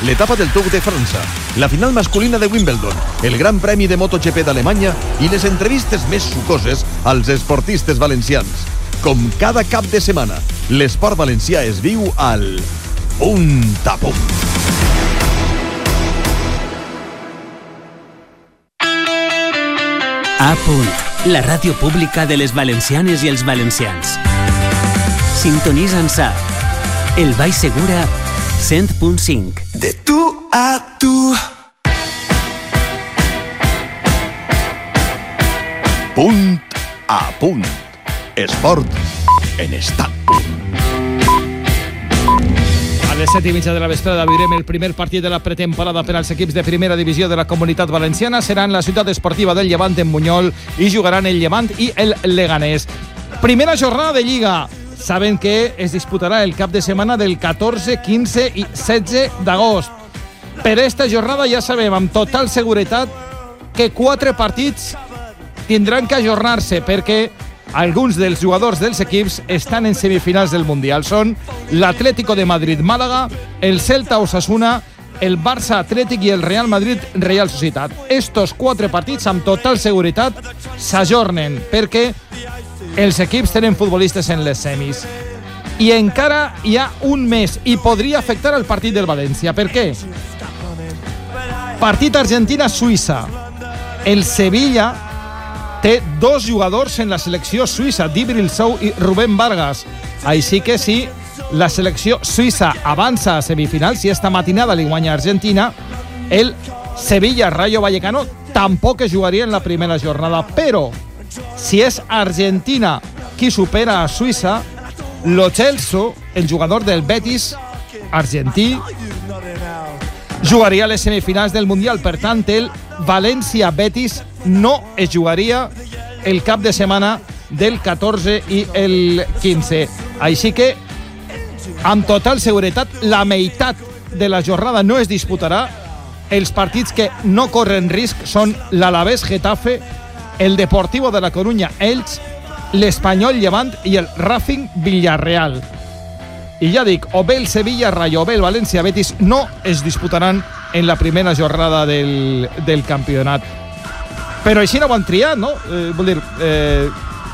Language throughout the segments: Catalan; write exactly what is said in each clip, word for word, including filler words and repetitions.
l'etapa del Tour de França, la final masculina de Wimbledon, el Gran Premi de MotoGP d'Alemanya i les entrevistes més sucoses als esportistes valencians. Com cada cap de setmana, l'esport valencià es viu al Punt a Punt. A Punt, la ràdio pública de les valencianes i els valencians. Sintonitza'ns a El Baix Segura cent punt cinc. De tu a tu. Punt a Punt. Esport en estat pur. A les set i mitja de la vesprada viurem el primer partit de la pretemporada per als equips de primera divisió de la Comunitat Valenciana. Serà en la ciutat esportiva del Llevant en Bunyol i jugaran el Llevant i el Leganés. Primera jornada de Lliga. Saben que es disputarà el cap de setmana del catorze, quinze i setze d'agost. Per esta jornada ja sabem amb total seguretat que quatre partits tindran que ajornar-se perquè alguns dels jugadors dels equips estan en semifinals del Mundial. Són l'Atlético de Madrid-Màlaga, el Celta-Osasuna, el Barça-Atlètic i el Real Madrid-Real Societat. Estos quatre partits, amb total seguretat, s'ajornen perquè els equips tenen futbolistes en les semis. I encara hi ha un mes i podria afectar el partit del València. Per què? Partit Argentina-Suïssa. El Sevilla té dos jugadors en la selecció suïssa, Djibril Sow i Rubén Vargas. Així que si la selecció suïssa avança a semifinals, si esta matinada li guanya Argentina, el Sevilla-Rayo Vallecano tampoc es jugaria en la primera jornada. Però si és Argentina qui supera a Suïssa, Lo Celso, el jugador del Betis argentí, jugaria a les semifinals del Mundial. Per tant, el València-Betis no es jugaria el cap de setmana del catorze i el quinze. Així que, amb total seguretat, la meitat de la jornada no es disputarà. Els partits que no corren risc són l'Alavés-Getafe, el Deportivo de la Coruña-Elx, l'Espanyol Llevant i el Racing Villarreal. I ja dic, o bé el Sevilla-Rayo o bé el València-Betis no es disputaran en la primera jornada del, del campionat. Però així no ho han triat, no? Eh, vol dir, eh,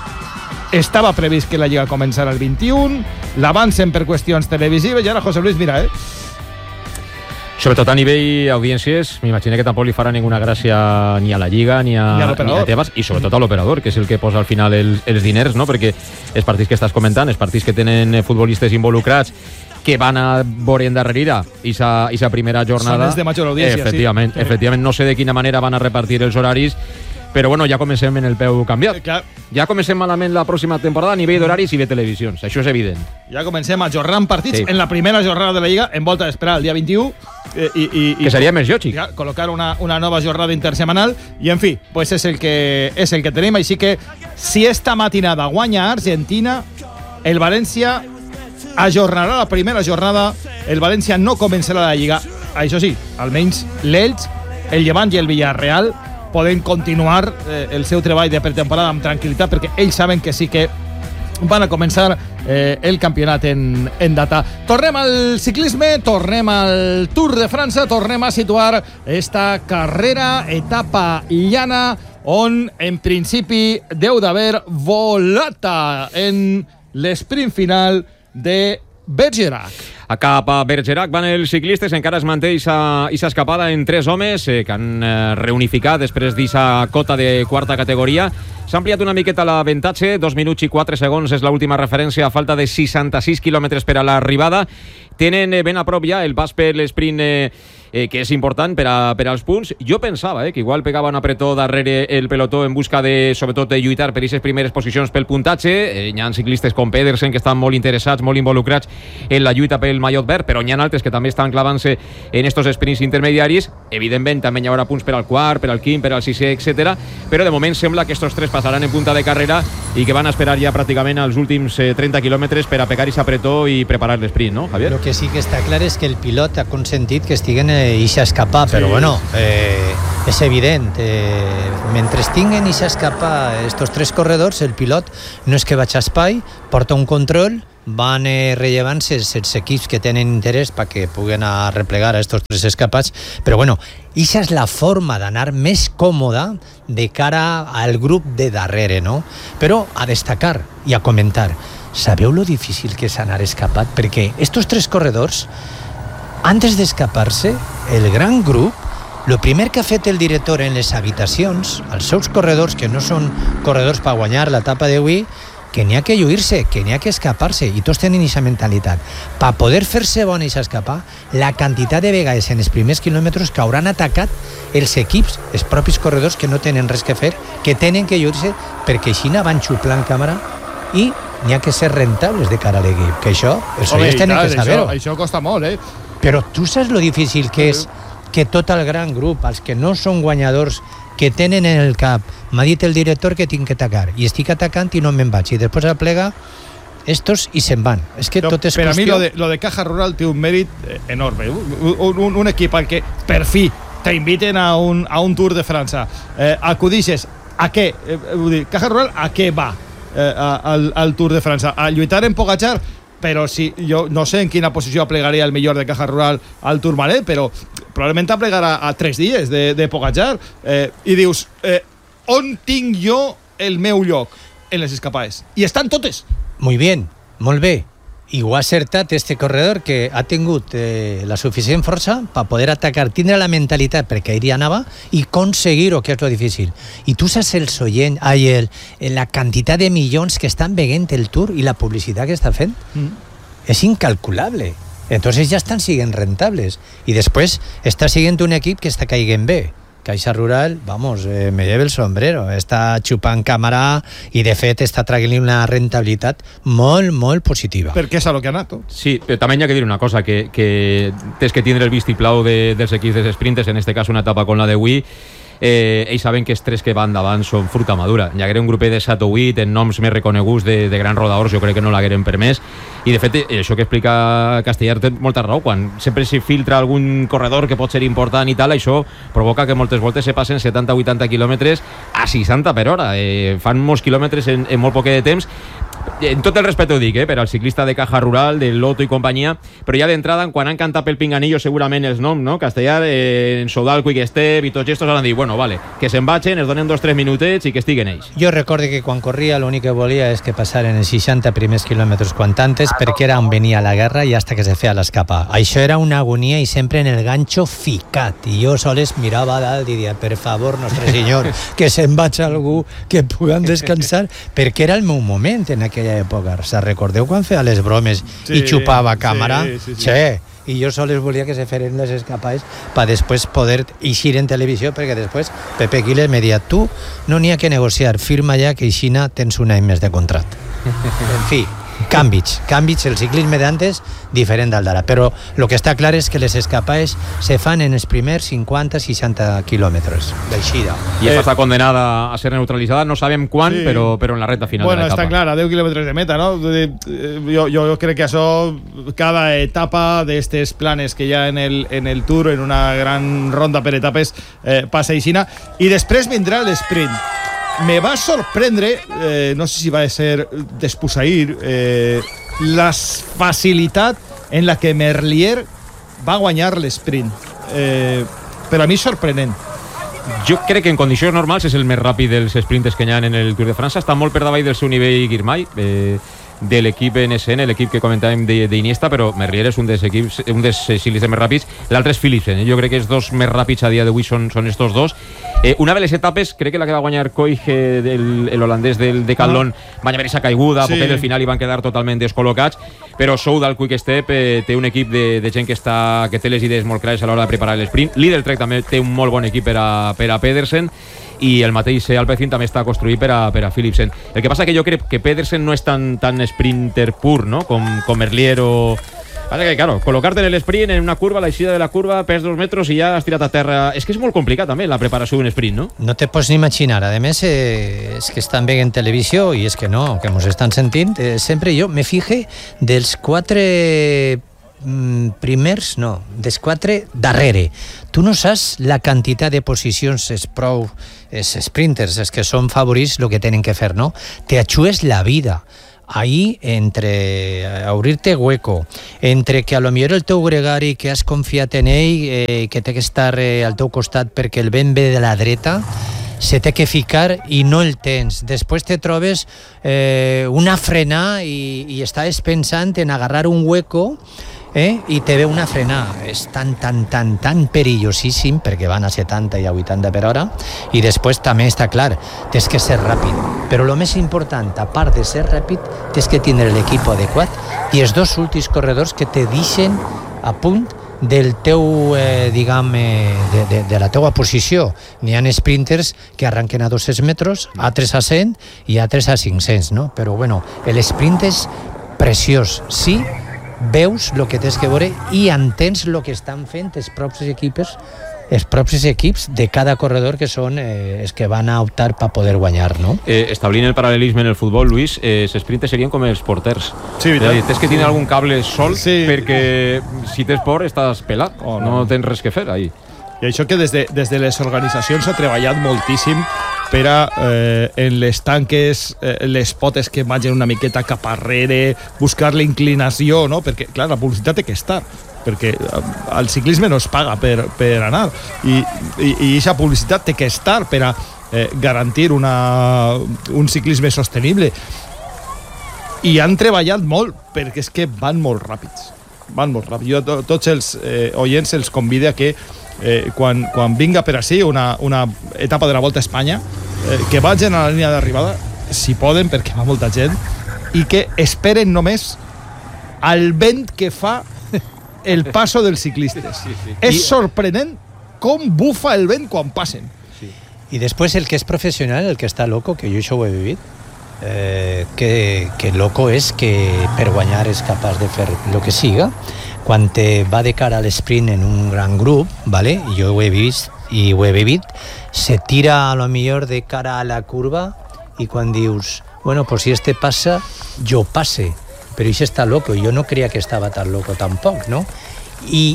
estava previst que la Lliga començara el vint-i-un, l'avancen per qüestions televisives i ara, José Luis, mira, eh? Sobretot a nivell audiències, m'imagino que tampoc li farà ninguna gràcia ni a la Lliga ni a, ni a, ni a Tebas, i sobretot a l'operador, que és el que posa al final els, els diners, no? Perquè els partits que estàs comentant, els partits que tenen futbolistes involucrats, que van a veure endarrerida aquesta primera jornada, són els de major audiència, efectivament, sí. efectivament, no sé de quina manera van a repartir els horaris, però bueno, ja comencem en el peu canviat. Clar. Ja comencem malament la pròxima temporada a nivell d'horaris i de televisions, això és evident. Ja comencem ajornant partits, sí, en la primera jornada de la Lliga, en volta d'esperar el dia vint-i-u. Eh, i, i, que seria més lògic. Ja, col·locar una, una nova jornada intersemanal i, en fi, pues és el que, és el que tenim. Així que, si esta matinada guanya Argentina, el València ajornarà la primera jornada, el València no començarà la Lliga. Això sí, almenys l'Elx, el Llevant i el Villarreal poden continuar eh, el seu treball de pretemporada amb tranquil·litat, perquè ells saben que sí que van a començar eh, el campionat en, en data. Tornem al ciclisme, tornem al Tour de França, tornem a situar esta carrera, etapa llana, on en principi deu d'haver volata en l'esprint final de Bergerac. A cap a Bergerac van els ciclistes, encara es manté aquesta escapada en tres homes eh, que han eh, reunificat després d'aquesta cota de quarta categoria. S'ha ampliat una miqueta l'avantatge, dos minuts i quatre segons és l'última referència a falta de seixanta-sis quilòmetres per a l'arribada. Tenen eh, ben a prop ja el pas per l'esprint eh, eh, que és important per, a, per als punts. Jo pensava eh, que igual pegava un apretó darrere el pelotó en busca de, sobretot, de lluitar per aquestes primeres posicions pel puntatge. Eh, hi ha ciclistes com Pedersen que estan molt interessats, molt involucrats en la lluita pel mallot verd, però n'hi ha altres que també estan clavant-se en estos sprints intermediaris. Evidentment, també hi haurà punts per al quart, per al quint, per al sisè, etcètera. Però de moment sembla que estos tres passaran en punta de carrera i que van a esperar ja pràcticament els últims eh, trenta quilòmetres per a pegar aquest apretó i preparar l'esprint, no, Javier? Lo que sí que està clar és que el pilot ha consentit que estiguen eixa escapar, sí, però bueno, eh, és evident. Eh, mentre tinguen i s'escapa estos tres corredors, el pilot no és que vaig a espai, porta un control, van eh, rellevant-se els equips que tenen interès perquè puguen a replegar a estos tres escapats, però bueno, ixa és la forma d'anar més còmoda de cara al grup de darrere, no? Però a destacar i a comentar, sabeu lo difícil que és anar escapat? Perquè estos tres corredors, antes d'escapar-se, el gran grup, lo primer que ha fet el director en les habitacions, als seus corredors, que no són corredors per guanyar l'etapa d'avui, que n'hi ha que lluir-se, que n'hi ha que escapar-se, i tots tenen aquesta mentalitat. Per poder fer-se bona i s'escapar, la quantitat de vegades en els primers quilòmetres que hauran atacat els equips, els propis corredors que no tenen res que fer, que tenen que lluir-se, perquè així van xuplant càmera i n'hi ha que ser rentables de cara a l'equip, que això els oients tenen que saber-ho. Això, això costa molt, eh? Però tu saps lo difícil que és que tot el gran grup, els que no són guanyadors, que tenen en el cap, m'ha dit el director que tinc que atacar, i estic atacant i no me'n vaig, i després aplega estos i se'n van. És que no, tot és per qüestió... a mi lo de, lo de Caja Rural té un mèrit enorme. Un, un, un equip al que per fi t'inviten a un, a un Tour de França. Eh, acudixes a què? Eh, vull dir, Caja Rural a què va eh, al, al Tour de França? A lluitar en Pogačar? Però si jo no sé en quina posició aplegaria el millor de Caja Rural al Tourmalet, però probablement aplegarà a tres dies de, de Pogačar, eh, i dius, eh, on tinc jo el meu lloc? En les escapades. I estan totes. Muy bien, molt bé. I ho ha acertat este corredor, que ha tingut eh, la suficient força per poder atacar, tindre la mentalitat perquè ell anava i aconseguir-ho, que és lo difícil. I tu saps els oients, ai, el, la quantitat de milions que estan veient el Tour i la publicitat que està fent, mm. és incalculable. Entonces ja estan siguent rentables. I després està siguent un equip que està caiguent bé. Caixa Rural, vamos, eh, me lleve el sombrero, està xupant càmera i de fet està traient una rentabilitat molt, molt positiva. Perquè és a lo que ha anat. Sí, però també hi ha que dir una cosa, que, que tens que tindre el vistiplau de, dels equips dels sprinters, en este cas una etapa com la d'avui. Eh, ells saben que els tres que van davant són fruita madura. Hi haguera un grupet de set o vuit en noms més reconeguts de, de grans rodadors, jo crec que no l'hagueren permès, i de fet això que explica Castellar té molta raó. Quan sempre s'hi filtra algun corredor que pot ser important i tal, això provoca que moltes voltes se passen setanta o vuitanta quilòmetres a seixanta per hora, eh, fan molts quilòmetres en, en molt poc de temps. En tot el respecte ho dic, eh, per al ciclista de Caja Rural, de Lotto i companyia, però ja d'entrada, quan han cantat pel pinganillo segurament els noms, no? Castellar, eh, en Soudal, Quick-Step i tots estos han dit, bueno, vale, que se'n vagin, es donen dos o tres minutets i que estiguen ells. Jo recordo que quan corria l'únic que volia és que passaren els seixanta primers quilòmetres quantantes, perquè era on venia la guerra i hasta que se feia l'escapa. Això era una agonia i sempre en el ganxo ficat, i jo sols mirava a dalt i dia, per favor, nostre senyor, que se'n vaig algú que puguem descansar, perquè era el meu moment en aquella època. Se recordeu quan feia les bromes sí, i xupava càmera? Sí, sí, sí. sí. I jo sols volia que se feren les escapades per després poder eixir en televisió, perquè després Pepe Quiles me dia, tu no n'hi ha que negociar, firma ja que aixina tens un any més de contracte. En fi, canvis, canvis, el ciclisme d'antes diferent del d'ara, però el que està clar és que les escapades se fan en els primers cinquanta a seixanta quilòmetres d'eixida. I esta eh, està condenada a ser neutralitzada, no sabem quan, sí. però, però en la recta final bueno, de l'etapa. Bueno, està clar, a deu quilòmetres de meta, no? Jo, jo crec que això, cada etapa d'estes planes que hi ha en el, en el Tour, en una gran ronda per etapes, eh, passa aixina, i després vindrà l'esprint. Me va sorprendre, eh, no sé si va ser despús-ahir, eh, la facilitat en la que Merlier va guanyar l'esprint. Eh, per a mi sorprenent. Jo crec que en condicions normals és el més ràpid dels sprinters que hi ha en el Tour de França. Està molt per davall del seu nivell Girmay, eh, de l'equip N S N, l'equip que comentàvem d'Iniesta, però Merlier és un dels equips, un dels ciclistes més ràpids. L'altre és Philipsen, eh? Jo crec que els dos més ràpids a dia d'avui són, són estos dos. Eh, una de les etapes, crec que la que va guanyar Koig, el holandès del Decathlon, ah. van haver esa caiguda, sí. Perquè al final hi van quedar totalment descol·locats, però Soudal, Quick-Step, eh, té un equip de, de gent que, està, que té les idees molt clares a l'hora de preparar l'esprint. Lidl Trek també té un molt bon equip per a, per a Pedersen, i el mateix Alpecin també està construït per a, per a Philipsen. El que passa que jo crec que Pedersen no és tan, tan sprinter pur, no? Com, com Merlier o... Passa que, claro, col·locar-te en l'esprint, en una curva, l'eixida de la curva, perds dos metres i ja has tirat a terra. És que és molt complicat també la preparació d'un sprint, no? No te pots ni imaginar. A més, eh, és que estan bé en televisió i és que no, que ens estan sentint. Eh, sempre jo me fije dels quatre mm, primers, no, dels quatre darrere. Tu no saps la quantitat de posicions es prou, els sprinters, els que són favorits, el que tenen que fer, no? Te ajudes la vida. Ahí, entre obrir-te hueco, entre que a lo millor el teu gregari que has confiat en ell, eh, que té que estar eh, al teu costat perquè el vent ve de la dreta, se té que ficar i no el tens. Després te trobes eh, una frenada i, i estàs pensant en agarrar un hueco eh, i te ve una frenada. És tan, tan, tan, tan perillosíssim perquè van a setanta i a vuitanta per hora, i després també està clar, tens que ser ràpid. Però el més important, a part de ser ràpid, tens que tindre l'equip adequat i els dos últims corredors que te deixen a punt del teu, eh, diguem, eh, de, de, de la teua posició. N'hi ha sprinters que arranquen a dos-cents metres, altres a cent i altres a cinc-cents, no? Però, bueno, l'esprint és preciós. Sí, veus el que tens que veure i entens el que estan fent els propis equips, els propis equips de cada corredor, que són eh, els que van a optar per poder guanyar, no? Eh, establint el paral·lelisme en el futbol, Luis, eh, els sprinters serien com els porters. Sí, veritat. Eh, tens que tindre algun cable sol, sí, perquè si tens por estàs pelat, oh, no. no tens res que fer ahí. I això que des de, des de les organitzacions s'ha treballat moltíssim per a, eh, en les tanques, eh, les potes que vagin una miqueta cap arrere, buscar la inclinació, no? Perquè, clar, la publicitat té que estar, perquè el ciclisme no es paga per, per anar, i aquesta publicitat té que estar per a eh, garantir una, un ciclisme sostenible. I han treballat molt, perquè és que van molt ràpids. Van molt ràpids. Jo to, tots els eh, oients els convido a que Eh, quan, quan vinga per ací una, una etapa de la Volta a Espanya, eh, que vagin a la línia d'arribada, si poden, perquè va molta gent, i que esperen només al vent que fa el passo dels ciclistes. Sí, sí. És sorprenent com bufa el vent quan passen. Sí. I després el que és professional, el que està loco, que jo això ho he vivit, eh, que, que loco és que per guanyar és capaç de fer el que siga. Quan te va de cara a l'esprint en un gran grup, ¿vale? Jo ho he vist i ho he vivit, se tira a lo millor de cara a la curva i quan dius, bueno, pues si este passa, jo passe. Però això està loco, jo no creia que estava tan loco tampoc, ¿no? I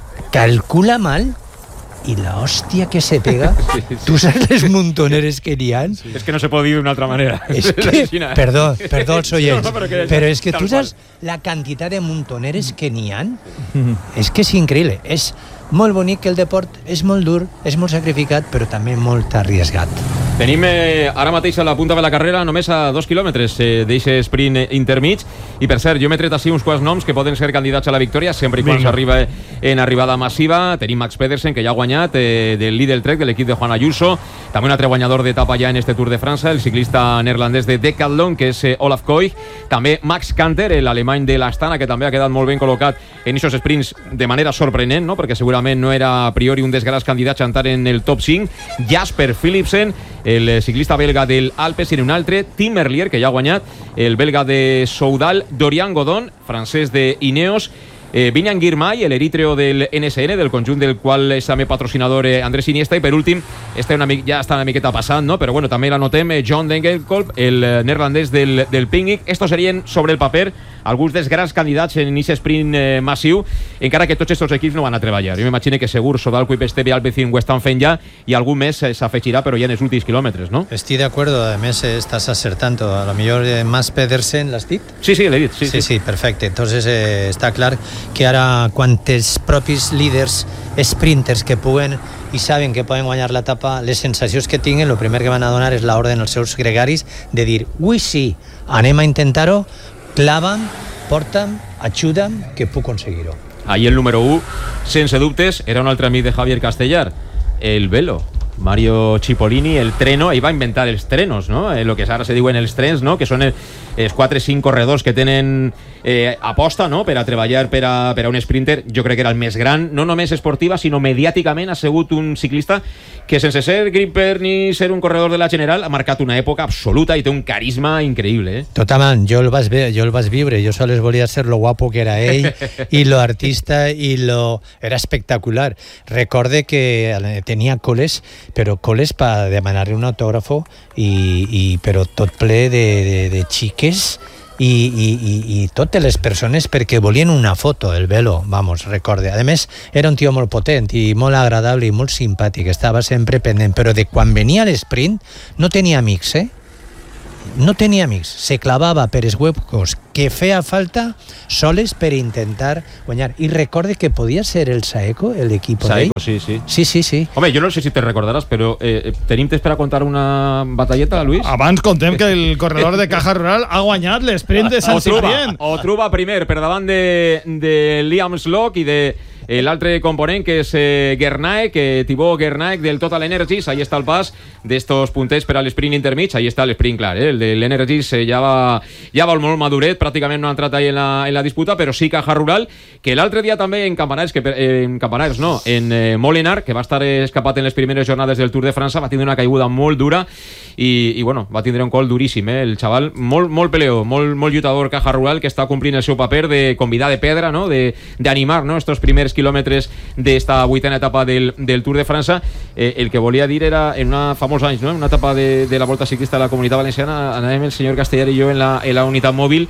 calcula mal i la hòstia que se pega, sí, sí. Tu saps les montoneres que n'hi ha? Sí. És que no se pot dir d'una altra manera. És que, perdó, perdó els oients, no, no, però, que però és que tu saps la quantitat de montoneres que n'hi ha? Mm. És que és increïble. És molt bonic que el deport és molt dur, és molt sacrificat, però també molt arriesgat. Tenim eh, ara mateix a la punta de la carrera només a dos quilòmetres eh, d'aquest sprint intermig, i per cert, jo m'he tret així uns quants noms que poden ser candidats a la victòria sempre i quan s'arriba en arribada massiva. Tenim Max Pedersen, que ja ha guanyat, eh, del Lidl Trek, de l'equip de Juan Ayuso, també un altre guanyador d'etapa ja en este Tour de França, el ciclista neerlandès de Decathlon, que és eh, Olaf Koig, també Max Kanter, l'alemany de l'Astana, que també ha quedat molt ben col·locat en aquests sprints de manera sorprenent, no? Perquè segurament no era a priori un dels grans candidats a entrar en el top cinc. Jasper Philipsen, el ciclista belga del Alpes, i un altre, Tim Merlier, que ja ha guanyat, el belga de Soudal, Dorian Godon, francès de Ineos, eh, Vinyan Girmay, l'eritreo del N S N, del conjunt del qual és també patrocinador eh, Andrés Iniesta, i per últim, este una, ja està una miqueta passant, no? Però bueno, també l'anotem, eh, John Degenkolb, el eh, neerlandès del, del Pingic. Estos serien sobre el paper alguns dels grans candidats en aquest sprint eh, massiu, encara que tots aquests equips no van a treballar. Jo m'imagino que segur Sodal, Quick-Step i Alpecin ho estan fent ja, i algun més eh, s'afegirà, però ja en els últims quilòmetres, no? Estic d'acord, a més estàs acertant. A lo millor eh, Max Pedersen, l'has dit? Sí, sí, l'he dit. Sí, sí, sí, sí, perfecte. Entonces eh, està clar que ara, quan els propis líders sprinters que puguen i saben que poden guanyar l'etapa, les sensacions que tinguen, el primer que van a donar és l'ordre als seus gregaris de dir, ui sí, anem a intentar-ho, clava'm, porta'm, ajuda'm, que puc aconseguir-ho. Ahí el número u, sense dubtes, era un altre amic de Javier Castellar, el Velo. Mario Cipollini, el treno, ell va inventar els trenos, no? Eh, lo que ara se diuen els trens, no? Que són els, els quatre o cinc corredors que tenen eh, aposta, no? Per a treballar per a, per a un sprinter. Jo crec que era el més gran, no només esportiva, sinó mediàticament ha sigut un ciclista que sense ser gripper ni ser un corredor de la General ha marcat una època absoluta i té un carisma increïble, eh? Totalment, jo el vaig, jo el vaig viure, jo sols volia ser lo guapo que era ell i lo artista i lo... era espectacular. Recorde que tenia coles, però coles per demanar-li un autògrafo i, i però tot ple de, de, de xiques i, i, i, i totes les persones perquè volien una foto, el Velo, vamos, recorde. A més, era un tio molt potent i molt agradable i molt simpàtic, estava sempre pendent, però de quan venia a l'esprint no tenia amics, eh? No tenia amics, se clavava per els huecos que feia falta soles per intentar guanyar. I recorde que podia ser el Saeco, l'equip d'ell. Saeco, sí, sí. Sí, sí, sí. Home, jo no sé si te recordaràs, però eh, tenim temps per a contar una batalleta, Luis? Abans contem que el corredor de Caja Rural ha guanyat l'esprint de Sant Ciprián. O Truba primer per davant de, de Liam Slock i de l'altre component, que és eh, Gernaek, eh, Thibaut Gernaek del Total Energies. Ahí està el pas d'estos puntets per a l'esprint intermig. Ahí està l'esprint clar, eh? El de l'Energies eh, ja va ja va molt maduret, pràcticament no ha entrat ahí en la, en la disputa, però sí Caja Rural, que l'altre dia també en Campanars, que eh, en Campanars no, en eh, Molenar, que va estar escapat en les primeres jornades del Tour de França, va tindre una caiguda molt dura i, i bueno, va tindre un col duríssim, eh? El xaval, molt, molt peleó, molt, molt lluitador Caja Rural, que està complint el seu paper de convidar de pedra, no? De, de animar, no? Estos primers quilòmetres d'esta vuitena etapa del, del Tour de França. Eh, el que volia dir era, en una famosa anys, no? En una etapa de, de la Volta Ciclista de la Comunitat Valenciana, anàvem el senyor Castellar i jo en la, en la unitat mòbil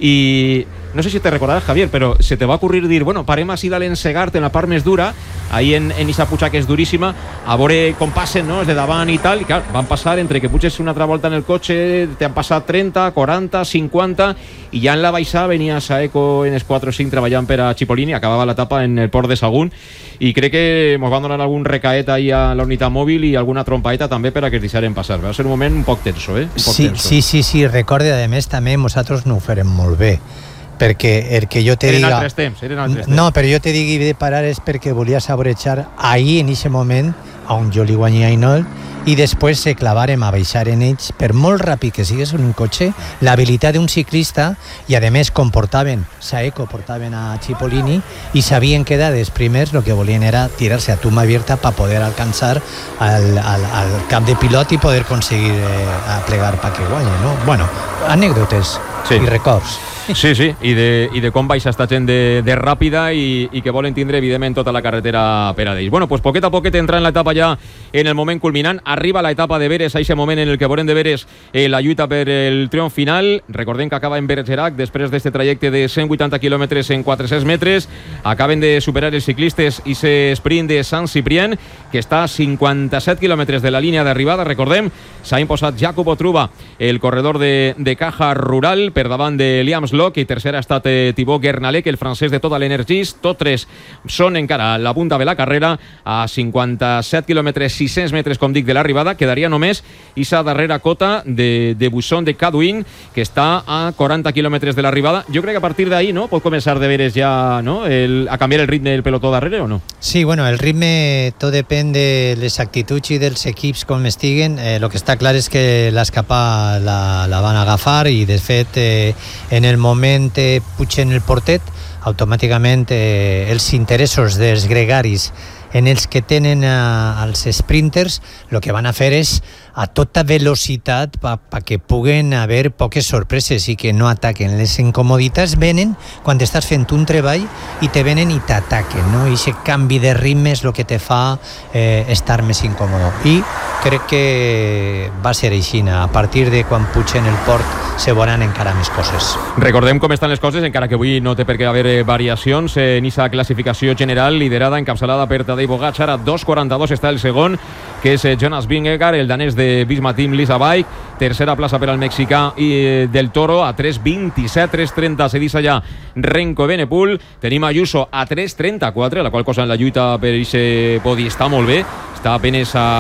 i no sé si te recordaràs, Javier, però se te va ocurrir dir, bueno, parem així de l'Ensegart en la part més dura, ahí en, en Issa Puig, que és duríssima, a veure com passen, no?, els de davant i tal, i clar, van passar entre que puges una altra volta en el cotxe, t'han passat trenta, quaranta, cinquanta, i ja en la baixada venia Saeco en els quatre o cinc treballant per a Cipollini, acabava l'etapa en el port de Sagunt, i crec que ens van donar algun recaet ahí a la unitat mòbil i alguna trompaeta també per a que es deixaren passar. Va ser un moment un poc tenso, eh? Un poc sí, tenso. sí, sí, sí, recorde, a més també nosaltres no ho farem molt bé, perquè el que jo te eren diga... altres temps, eren altres temps. No, però jo te digui de parar és perquè volia saborejar ahir, en aquest moment, on jo li guanyia i no, i després se clavarem a baixar en ells, per molt ràpid que sigues en un cotxe, l'habilitat d'un ciclista, i a més com portaven Saeco, portaven a Cipollini, i sabien que dels primers el que volien era tirar-se a tuma abierta per poder alcançar al, al, al cap de pilot i poder aconseguir eh, plegar perquè guanyi, no? Bueno, anècdotes sí. i records. Sí, sí, i de, i de com baixa esta gent de, de ràpida i, i que volen tindre, evidentment, tota la carretera per a d'ells. Bueno, pues poquet a poquet entra en l'etapa ja en el moment culminant. Arriba l'etapa de Veres, a aquest moment en el que veurem de Veres eh, la lluita per el triomf final. Recordem que acaba en Bergerac, després d'este trajecte de cent vuitanta quilòmetres en quatre-cents metres. Acaben de superar els ciclistes i se sprint de Sant Ciprián, que està a cinquanta-set quilòmetres de la línia d'arribada. Recordem, s'ha imposat Jacopo Truba, el corredor de, de Caja Rural, per davant de Liam Slock, i tercer ha estat eh, Thibaut Gernalec, el francès de Total Energies. Tots tres són encara a la punta de la carrera, a cinquanta-set quilòmetres, sis-cents metres, com dic, de l'arribada. Quedaria només issa darrera cota de, de Buisson de Cadouin, que està a quaranta quilòmetres de l'arribada. Jo crec que a partir d'ahí, no?, pot començar de veres ja, no?, el, a canviar el ritme del pelotó darrere, o no? Sí, bueno, el ritme tot depèn de les actituds i dels equips com estiguen. Eh, lo que està clar és que l'escapa la, la van agafar i, de fet, eh, en el moment eh, pugen el portet, automàticament eh, els interessos dels gregaris en els que tenen eh, els sprinters, el que van a fer és a tota velocitat perquè pa que puguen haver poques sorpreses i que no ataquen. Les incomoditats venen quan estàs fent un treball i te venen i t'ataquen, no? I aquest canvi de ritme és el que te fa eh, estar més incòmode. I crec que va ser així. A partir de quan pugen el port se veuran encara més coses. Recordem com estan les coses, encara que avui no té per què haver variacions en aquesta classificació general liderada, encapçalada per Tadej Pogačar. A dos quaranta-dos està el segon, que és Jonas Vingegaard, el danès de Visma Team Lisa Bike. Tercera plaça per al mexicà i del Toro a tres vint-i-set, tres trenta se deixa ja Renko Benepul. Tenim Ayuso a tres trenta-quatre, la qual cosa en la lluita per aquest podi està molt bé, està apenes a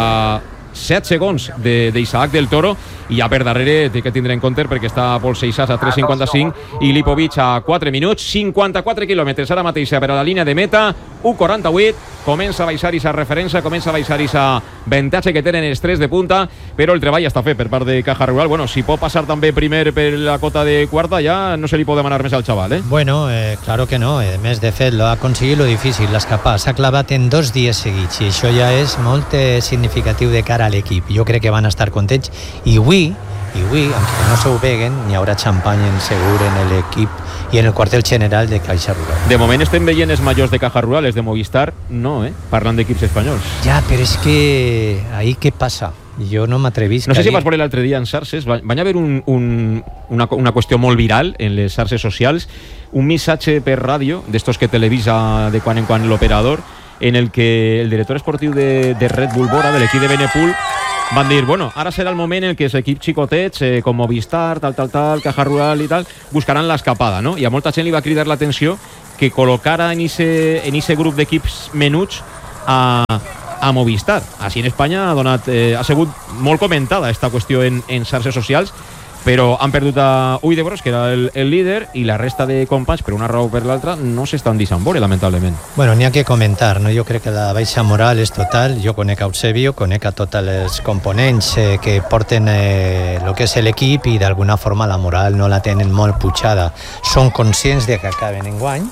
set segons d'Isaac del Toro, i ja per darrere té que tindre en compte perquè està Pol Seixas a tres cinquanta-cinc i Lipovic a quatre minuts, cinquanta-quatre quilòmetres ara mateix per a la línia de meta, u quaranta-vuit, comença a baixar aquesta referència, comença a baixar aquesta avantatge que tenen els tres de punta, però el treball està fet per part de Caja Rural. Bueno, si pot passar també primer per la cota de quarta, ja no se li pot demanar més al xaval, eh? Bueno, eh, claro que no, a més, de fet, lo ha aconseguit lo difícil, l'escapar, s'ha clavat en dos dies seguits, i això ja és molt eh, significatiu de cara a l'equip. Jo crec que van estar contents, i avui, i avui, aunque no se ho peguen, n'hi haurà xampany en segur en l'equip i en el quartel general de Caixa Rural. De moment estem veient els majors de Caja Rural, els de Movistar no, eh? Parlant d'equips espanyols. Ja, però és que ahí què passa? Jo no m'atrevisc. No sé si vas veure l'altre dia en xarxes, va, van haver un, un, una, una qüestió molt viral en les xarxes socials, un missatge per ràdio, d'estos que televisa de quan en quan l'operador, en el que el director esportiu de, de Red Bull Bora, de l'equip de Benepul, van dir, bueno, ara serà el moment en què els equips xicotets, eh, com Movistar, tal, tal, tal, Caja Rural i tal, buscaran l'escapada, no? I a molta gent li va cridar l'atenció que col·locara en ese, en ese grup d'equips menuts a, a Movistar. Així en Espanya ha, donat, eh, ha sigut molt comentada esta qüestió en, en xarxes socials, però han perdut a Uydebros, que era el, el líder, i la resta de companys, per una raó o per l'altra, no s'estan deixant veure, lamentablement. Bueno, n'hi ha que comentar, no? Jo crec que la baixa moral és total. Jo conec a Eusebio, conec a tots els components eh, que porten eh, el que és l'equip, i d'alguna forma la moral no la tenen molt pujada. Són conscients de que acaben en guany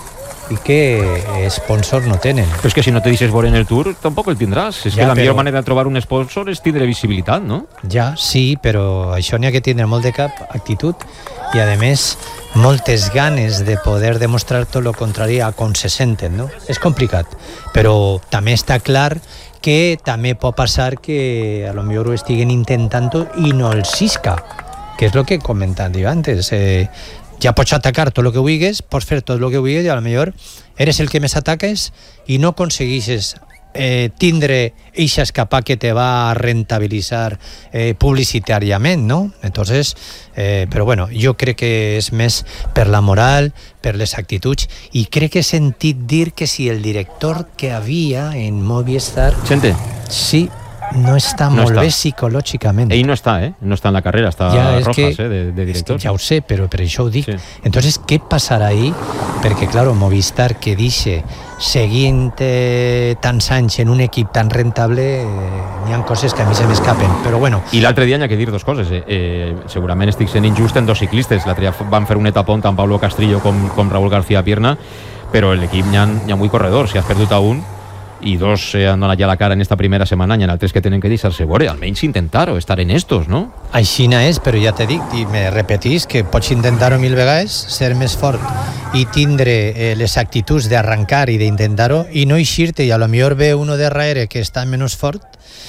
i que sponsors no tenen. Però és que si no te deixes veure en el Tour, tampoc el tindràs. És ja, que la però... millor manera de trobar un sponsor és tindre visibilitat, no? Ja, sí, però això n'hi ha que tindre molt de cap, actitud, i a més moltes ganes de poder demostrar tot el contrari a com se senten, no? És complicat, però també està clar que també pot passar que a lo millor ho estiguen intentant i no el cisca, que és el que he comentat jo antes. Eh, ja pots atacar tot el que vulguis, pots fer tot el que vulguis, i a lo millor eres el que més ataques i no aconseguixes eh, tindre eixa escapar que te va a rentabilitzar eh, publicitàriament, no? Entonces, eh, però bueno, jo crec que és més per la moral, per les actituds, i crec que he sentit dir que si el director que havia en Movistar... Sente? Sí, no està no molt està. bé psicològicament. Ell no està, eh? No està en la carrera, està ja, Rojas, que, eh, de, de director. Ja ho sé, però per això ho dic. Sí. Entonces, què passarà ahí? Perquè, claro, Movistar, que dice, seguint eh, tants anys en un equip tan rentable, eh, n'hi ha coses que a mi se m'escapen, però bueno. I l'altre dia n'hi ha que dir dos coses. Eh? Eh, segurament estic sent injust en dos ciclistes. L'altre dia van fer un etapón tant Pablo Castrillo com, com Raúl García Pierna, però l'equip n'hi ha, n'hi ha vuit corredors. Si has perdut a un, i dos eh, han donat ja la cara en esta primera setmana, i en altres que tenen que deixar-se veure, almenys intentar-ho, estar en estos, no? Aixina és, però ja te dic, i me repetís, que pots intentar-ho mil vegades, ser més fort i tindre eh, les actituds d'arrencar i d'intentar-ho, i no eixir-te, i a lo millor ve uno de darrere que està menys fort,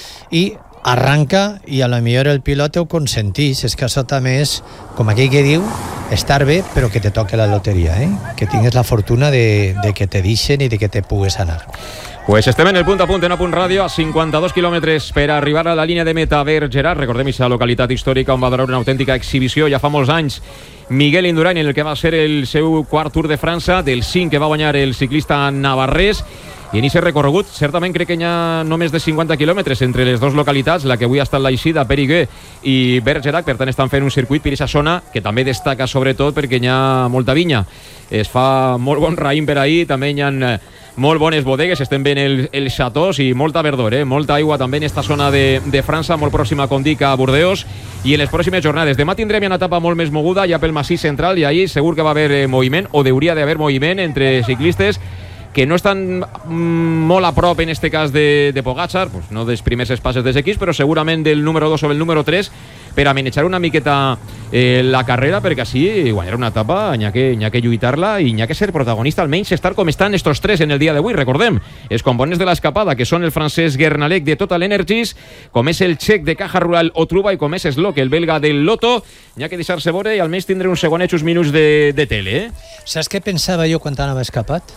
i arranca, i a lo millor el pilot ho consentís. És que això també és, com aquell que diu, estar bé, però que te toque la loteria, eh? Que tingues la fortuna de, de que te deixen i de que te pugues anar. Pues estem en el punt a punt en A Punt Ràdio, a cinquanta-dos quilòmetres per arribar a la línia de meta Bergerac. Recordem aquesta localitat històrica on va donar una autèntica exhibició ja fa molts anys Miguel Indurain, en el que va ser el seu quart Tour de França, del cinc que va guanyar el ciclista navarrès. I en aquest recorregut, certament crec que hi ha només de cinquanta quilòmetres entre les dues localitats, la que avui ha estat l'eixida, Périgueux i Bergerac. Per tant, estan fent un circuit per aquesta zona que també destaca sobretot perquè hi ha molta vinya. Es fa molt bon raïm per ahir, també hi ha molt bones bodegues, estem veient el, els xatós i molta verdor, eh? Molta aigua també en esta zona de, de França, molt pròxima, com dic, a Bordeus. I en les pròximes jornades, demà tindrem una etapa molt més moguda ja pel massís central, i ahir segur que va haver eh, moviment, o hauria d'haver moviment entre ciclistes que no estan mm, molt a prop en este cas de, de Pogačar, pues no dels primers espases dels equips, però segurament del número dos o el número tres, per amenetxar una miqueta eh, la carrera, perquè així guanyar una etapa n'hi ha que, n'hi ha que lluitar-la i n'hi ha que ser protagonista, almenys estar com estan estos tres en el dia d'avui. Recordem, els components de l'escapada, que són el francès Guernalec de Total Energies, com és el txec de Caja Rural Otruba, i com és Slock, el belga del Lotto. N'hi ha que deixar-se veure i almenys tindre uns segonets minuts de, de tele. Eh? Saps què pensava jo quan anava escapat?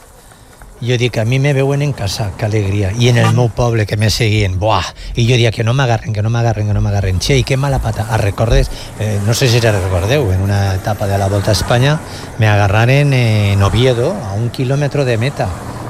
Jo dic, a mi me veuen en casa, que alegria, i en el meu poble que me seguien, buah, i jo dic que no m'agarren, que no m'agarren, que no m'agarren, che, i que mala pata. A recordes, eh, no sé si ja recordeu, en una etapa de la Volta a Espanya me agarraren en Oviedo a un quilòmetre de meta.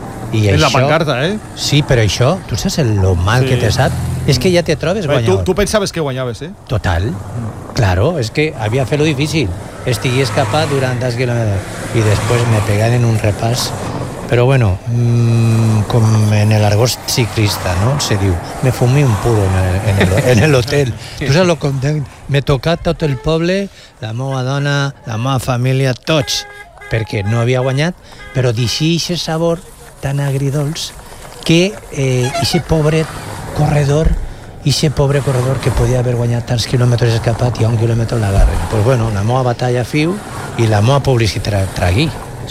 I és això, la pancarta, eh? Sí, però això, tu saps el lo mal sí. que te sap? És que ja te trobes guanyador. Tu, tu pensaves que guanyaves, eh? Total, claro, és que havia fet lo difícil. Estigui escapat durant dos quilòmetres i després me pegan en un repàs. Però bueno, mmm, com en el argot ciclista, ¿no? Se diu, me fumé un puro en el, en el, en el hotel. Tu saps lo content? Me tocat tot el poble, la meva dona, la meva família, tots, perquè no havia guanyat, però deixi aquest sabor tan agridolç que eh, ese pobre corredor, ese pobre corredor que podia haver guanyat tants quilòmetres escapat i a un quilòmetre l'agarren. Pues bueno, la meva batalla fiu i la meva publicitat tragui.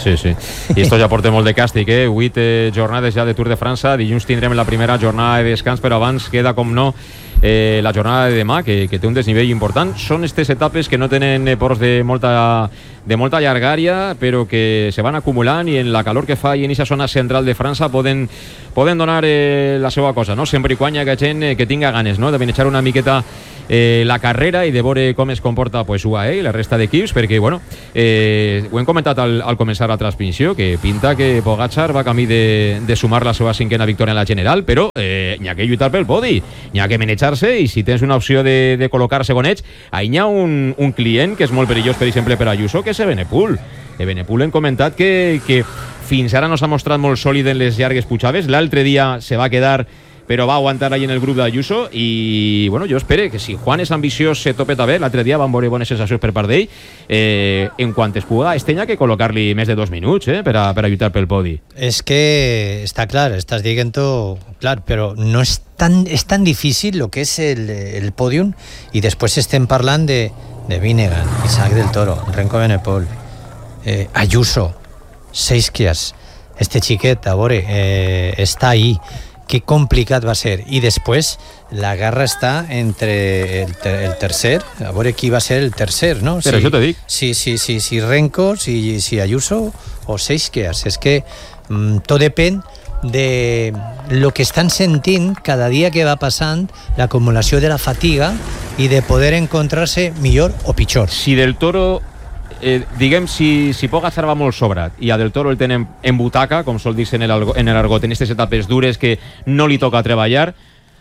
Sí, sí. I esto ja porta molt de càstig, eh? Vuit eh, jornades ja de Tour de França. Dilluns tindrem la primera jornada de descans, però abans queda, com no, eh, la jornada de demà, que, que té un desnivell important. Són aquestes etapes que no tenen eh, ports de molta, de molta llargària, però que se van acumulant i en la calor que fa i en aquesta zona central de França poden, poden donar eh, la seva cosa, no? Sempre i quan hi ha gent eh, que tinga ganes, no?, de benejar una miqueta eh, la carrera i de veure com es comporta pues, U A E i la resta d'equips, perquè, bueno, eh, ho hem comentat al, al començar la transmissió, que pinta que Pogačar va camí de, de sumar la seva cinquena victòria en la general, però eh, n'hi ha que lluitar pel podi, n'hi ha que manejar-se, i si tens una opció de, de col·locar segonets, ahí n'hi ha un, un client que és molt perillós, per exemple, per Ayuso, que és Evenepoel. Evenepoel hem comentat que, que fins ara no s'ha mostrat molt sòlid en les llargues pujades. L'altre dia se va quedar, però va aguantar ahí en el grup d'Ayuso, i bueno, jo espero que si Juan és ambiciós se topeta bé, l'altre dia van veure bones sensacions per part d'ell, eh, en quant es puga, este n'hi ha que col·locar-li més de dos minuts eh, per, a, per a lluitar pel podi. És que està clar, estàs dient-ho clar, però no és tan, és tan difícil el que és el, el pòdium, i després estem parlant de, de Vinegar, Isaac del Toro, Renko Evenepoel, eh, Ayuso, Seiskias, este xiquet, a veure, eh, està ahí. Que complicat va ser. I després la guerra està entre el, ter el tercer, a veure qui va ser el tercer, no? Però si, això te dic. Si, si, si, si Renko, si, si Ayuso o Seiskias. És que mm, tot depèn de lo que estan sentint cada dia que va passant, l'acumulació de la fatiga i de poder encontrar-se millor o pitjor. Si del Toro... Eh, diguem, si, si Pogačar va molt sobrat i a Del Toro el tenen en butaca, com sol dir-se en, el, en el argot, en aquestes etapes dures que no li toca treballar,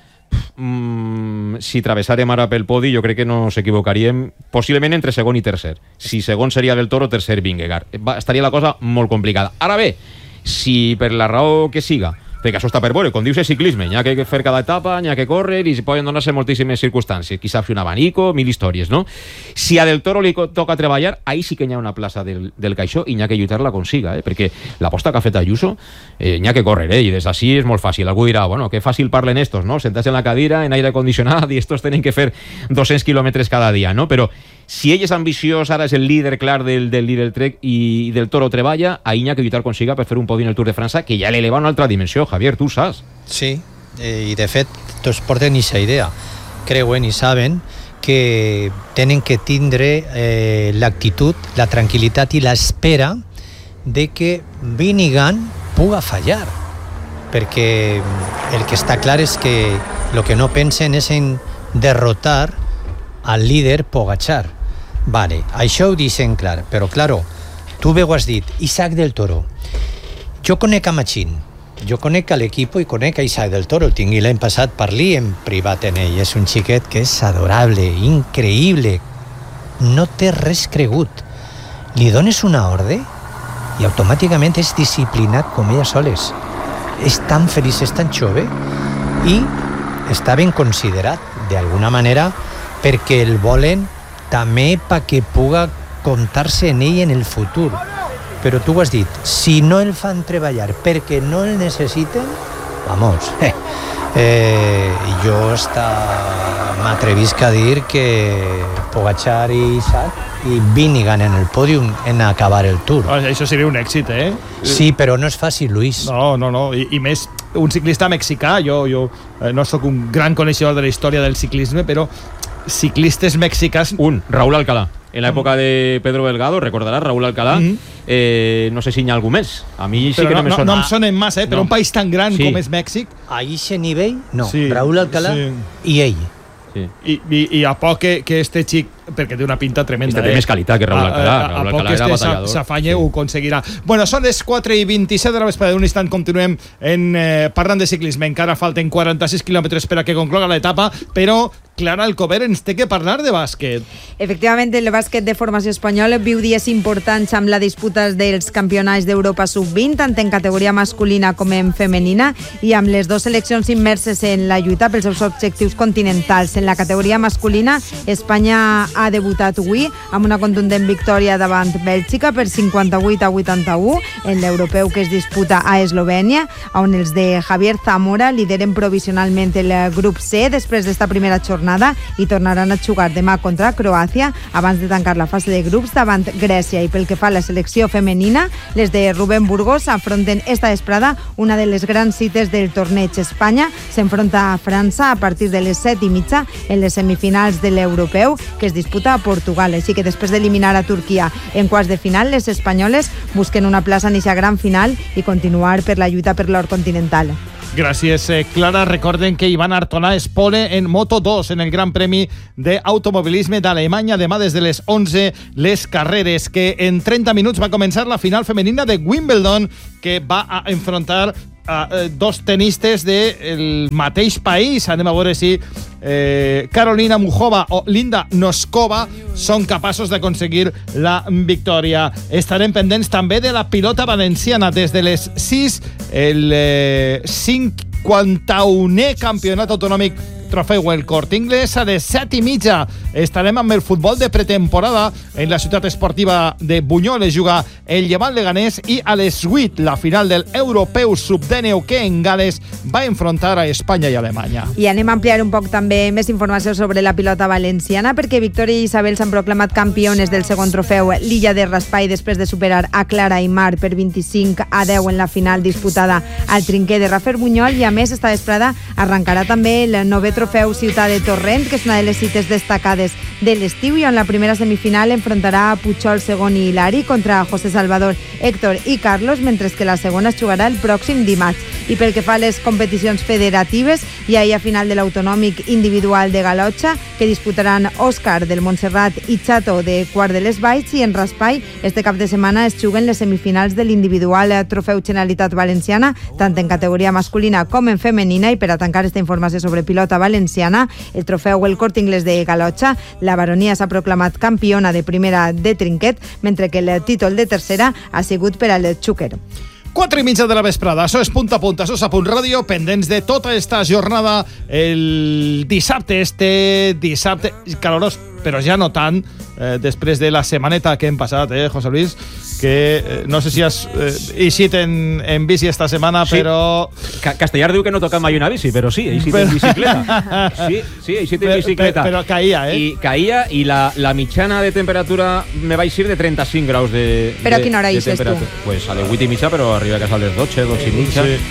mm, si travessarem ara pel podi jo crec que no ens equivocaríem possiblement entre segon i tercer. Si segon seria Del Toro, tercer Vingegaard. Va, estaria la cosa molt complicada. Ara bé, si per la raó que siga, perquè això està per veure, com dius, és ciclisme, n'hi ha que fer cada etapa, n'hi ha que córrer i poden donar-se moltíssimes circumstàncies, qui sap si un abanico, mil històries, no? Si a Del Toro li toca treballar, ahí sí que n'hi ha una plaça del, del caixó i n'hi ha que lluitar la consiga, eh? Perquè l'aposta que ha fet Ayuso, eh, n'hi ha que córrer, eh? I des d'ací és molt fàcil. Algú dirà, bueno, que fàcil parlen estos, no? Sentats en la cadira, en aire condicionat, i estos tenen que fer dos-cents quilòmetres cada dia, no? Però si ell és ambiciós, ara és el líder clar del, del Lidl Trek i del Toro treballa, ahí n'hi ha que lluitar consiga per fer un podi en el Tour de França que ja l'eleva a una altra dimensió, Javier, tu saps. Sí, eh, i de fet tots porten aquesta idea, creuen i saben que tenen que tindre eh, l'actitud, la tranquil·litat i l'espera de que Vinegar puga fallar, perquè el que està clar és que el que no pensen és en derrotar al líder Pogačar. Vale, això ho deixen clar, però claro, tu bé ho has dit, Isaac del Toro. Jo conec a Machín, jo conec a l'equip i conec a Isaac del Toro, tingui l'any passat parli en privat en ell, és un xiquet que és adorable, increïble, no té res cregut. Li dones una ordre i automàticament és disciplinat com ella soles. És tan feliç, és tan jove i està ben considerat d'alguna manera perquè el volen també perquè puga comptar-se en ell en el futur. Però tu ho has dit, si no el fan treballar perquè no el necessiten, vamos, eh, eh, jo hasta m'atrevisc a dir que Pogačar i Isaac i Vinegar en el pòdium en acabar el Tour. Això seria un èxit, eh? Sí, però no és fàcil, Luis. No, no, no, i, i més un ciclista mexicà, jo, jo eh, no sóc un gran coneixedor de la història del ciclisme, però ciclistes mexicans... Un, Raúl Alcalá. En l'època de Pedro Delgado, recordaràs, Raúl Alcalá, mm -hmm. eh, no sé si hi ha algú més. A mi sí però que no, no me sona. No, no em sonen massa, eh? Però no. Un país tan gran sí. com és Mèxic... A aquest nivell, no. Sí, Raúl Alcalá sí. i ell. Sí. I, i, I a poc que, que este xic, perquè té una pinta tremenda, este té eh? més qualitat que Raúl Alcalá. A, a, Raúl a poc Alcalá que era este batallador. s'afanye, Sí. ho aconseguirà. Bueno, són les quatre i vint-i-set de la vesprada. Un instant continuem en, eh, parlant de ciclisme. Encara falten quaranta-sis quilòmetres per a que concloga l'etapa, però Clara Alcover ens té que parlar de bàsquet. Efectivament, el bàsquet de formació espanyola viu dies importants amb la disputa dels campionats d'Europa sub vint, tant en categoria masculina com en femenina, i amb les dues seleccions immerses en la lluita pels seus objectius continentals. En la categoria masculina, Espanya ha debutat avui amb una contundent victòria davant Bèlgica per cinquanta-vuit a vuitanta-u en l'europeu que es disputa a Eslovènia, on els de Javier Zamora lideren provisionalment el grup C després d'esta primera jornada jornada i tornaran a jugar demà contra Croàcia abans de tancar la fase de grups davant Grècia. I pel que fa a la selecció femenina, les de Rubén Burgos afronten esta vesprada una de les grans cites del torneig. Espanya s'enfronta a França a partir de les set i mitja en les semifinals de l'Europeu que es disputa a Portugal. Així que després d'eliminar a Turquia en quarts de final, les espanyoles busquen una plaça en aquesta gran final i continuar per la lluita per l'or continental. Gràcies, eh, Clara. Recorden que Iván Artola es pole en Moto dos en el Gran Premi d'Automobilisme d'Alemanya. Demà des de les onze les carreres, que en trenta minuts va començar la final femenina de Wimbledon, que va a enfrontar a eh, dos tenistes del mateix país. Anem a veure si eh, Carolina Muchova o Linda Noskova són capaços d'aconseguir la victòria. Estarem pendents també de la pilota valenciana des de les sis, el eh, cinquanta-unè campionat autonòmic Trofeu El Corte Inglés. A les set i mitja estarem amb el futbol de pretemporada en la ciutat esportiva de Buñol. Es juga el Llevant Leganés, i a les vuit la final del Europeu sub dinou que en Gales va enfrontar a Espanya i Alemanya. I anem a ampliar un poc també més informació sobre la pilota valenciana, perquè Victòria i Isabel s'han proclamat campiones del segon trofeu L'Illa de Raspai després de superar a Clara i Mar per vint-i-cinc a deu en la final disputada al Trinquer de Rafer Buñol. I a més, esta vesprada arrencarà també el novè trofeu Ciutat de Torrent, que és una de les cites destacades de l'estiu, i en la primera semifinal enfrontarà a Puigol segon i Hilari contra José Salvador, Héctor i Carlos, mentre que la segona es jugarà el pròxim dimarts. I pel que fa a les competicions federatives, hi ha a final de l'autonòmic individual de Galotxa, que disputaran Òscar del Montserrat i Chato de Quart de les Valls, i en Raspai este cap de setmana es juguen les semifinals de l'individual Trofeu Generalitat Valenciana, tant en categoria masculina com en femenina. I per a tancar esta informació sobre pilota valenciana, el trofeu El Corte Inglés de Galotxa, la baronia s'ha proclamat campiona de primera de trinquet, mentre que el títol de tercera ha sigut per al Xúquer. Quatre i mitja de la vesprada, això és Punt a Punt, això és a Punt Ràdio, pendents de tota esta jornada. El dissabte, este dissabte calorós, però ja no tant, eh, després de la setmaneta que hem passat, eh, José Luis, que eh, no sé si has eh, eixit en, en bici esta setmana, sí. Però... Ca Castellar diu que no toca mai una bici, però sí, eixit però... en bicicleta. Sí, sí, eixit en bicicleta. Però, però caïa, eh? I caïa, i la, la mitjana de temperatura me va eixir de trenta-cinc graus de, però de, a quina hora eixes tu? Pues a les vuit i mitja, però arriba a casa a les dotze, dotze i mitja. Sí.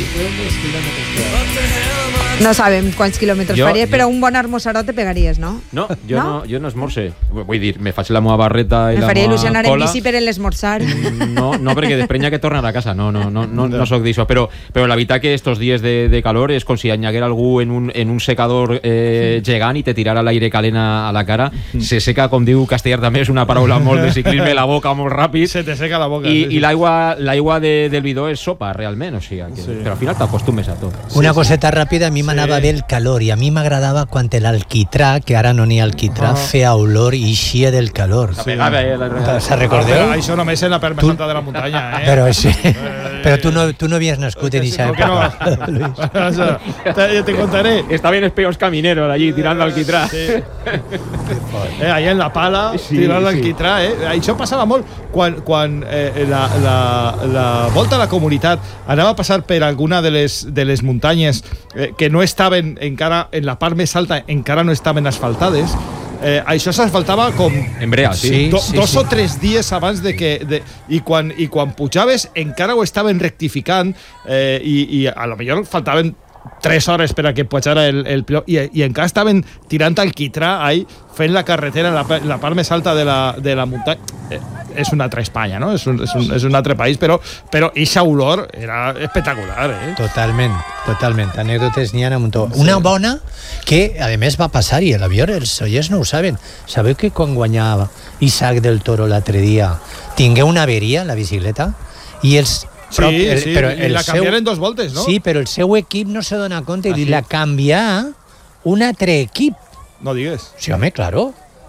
No sabem quants quilòmetres jo, faries, jo... però un bon armossarot te pegaries, no? No, jo no, no, jo no esmorce. Vull dir, me faig la meva barreta i me la meva cola. Me faria il·lusió anar en bici per l'esmorzar. No, no, perquè després n'hi ha que tornar a casa. No, no, no, no, no soc d'això. Però, però la veritat que estos dies de, de calor és com si hi haguera algú en un, en un secador eh, gegant i te tirara l'aire calent a la cara. Se seca, com diu Castellar, també és una paraula molt de ciclisme, la boca molt ràpid. Se te seca la boca. I, sí, sí. i l'aigua l'aigua de, del bidó és sopa, realment. O sigui, que, sí. Però al final t'acostumes a tot. Una sí, coseta sí. ràpida, a mi m'anava sí. bé el calor, i a mi m'agradava quan l'alquitrà, que ara no n'hi ha alquitrà, ah. feia olor i eixia del calor. Sí. A veure, ¿se recordeu? Ah, això només en la Perma Santa de la muntanya, eh? Però sí. Però tu no, tu no havies nascut en eixa època, Luis. Te, te contaré. Estaven els peons camineros allí tirant l'alquitrà. Sí. eh, allà en la pala, sí, tirant l'alquitrà. Eh? Això passava molt quan, quan eh, la, la, la volta a la comunitat anava a passar per alguna de les, de les muntanyes eh, que no estaven encara, en la part més alta, encara no estaven asfaltades. Eh, això s'asfaltava com en brea, sí. Do, sí, dos sí. o tres dies abans de que... De, i, quan, I quan pujaves encara ho estaven rectificant eh, i, i a lo millor faltaven tres hores per a que pujara el, el pilot i, i encara estaven tirant alquitrà ahí, fent la carretera en la, la part més alta de la, de la muntanya. Eh, és una altra Espanya, no? És un, és un, és un altre país, però però eixa olor era espectacular, eh? Totalment, totalment. Anècdotes n'hi ha un muntó. Una bona que, a més, va passar, i a l'avió els oients no ho saben. Sabeu que quan guanyava Isaac del Toro l'altre dia tingué una averia, la bicicleta, i els Sí, el, sí, però i la canviaren en dos voltes, no? Sí, però el seu equip no se dona compte ah, i sí? la canvià un altre equip. No digues. Sí, home, claro.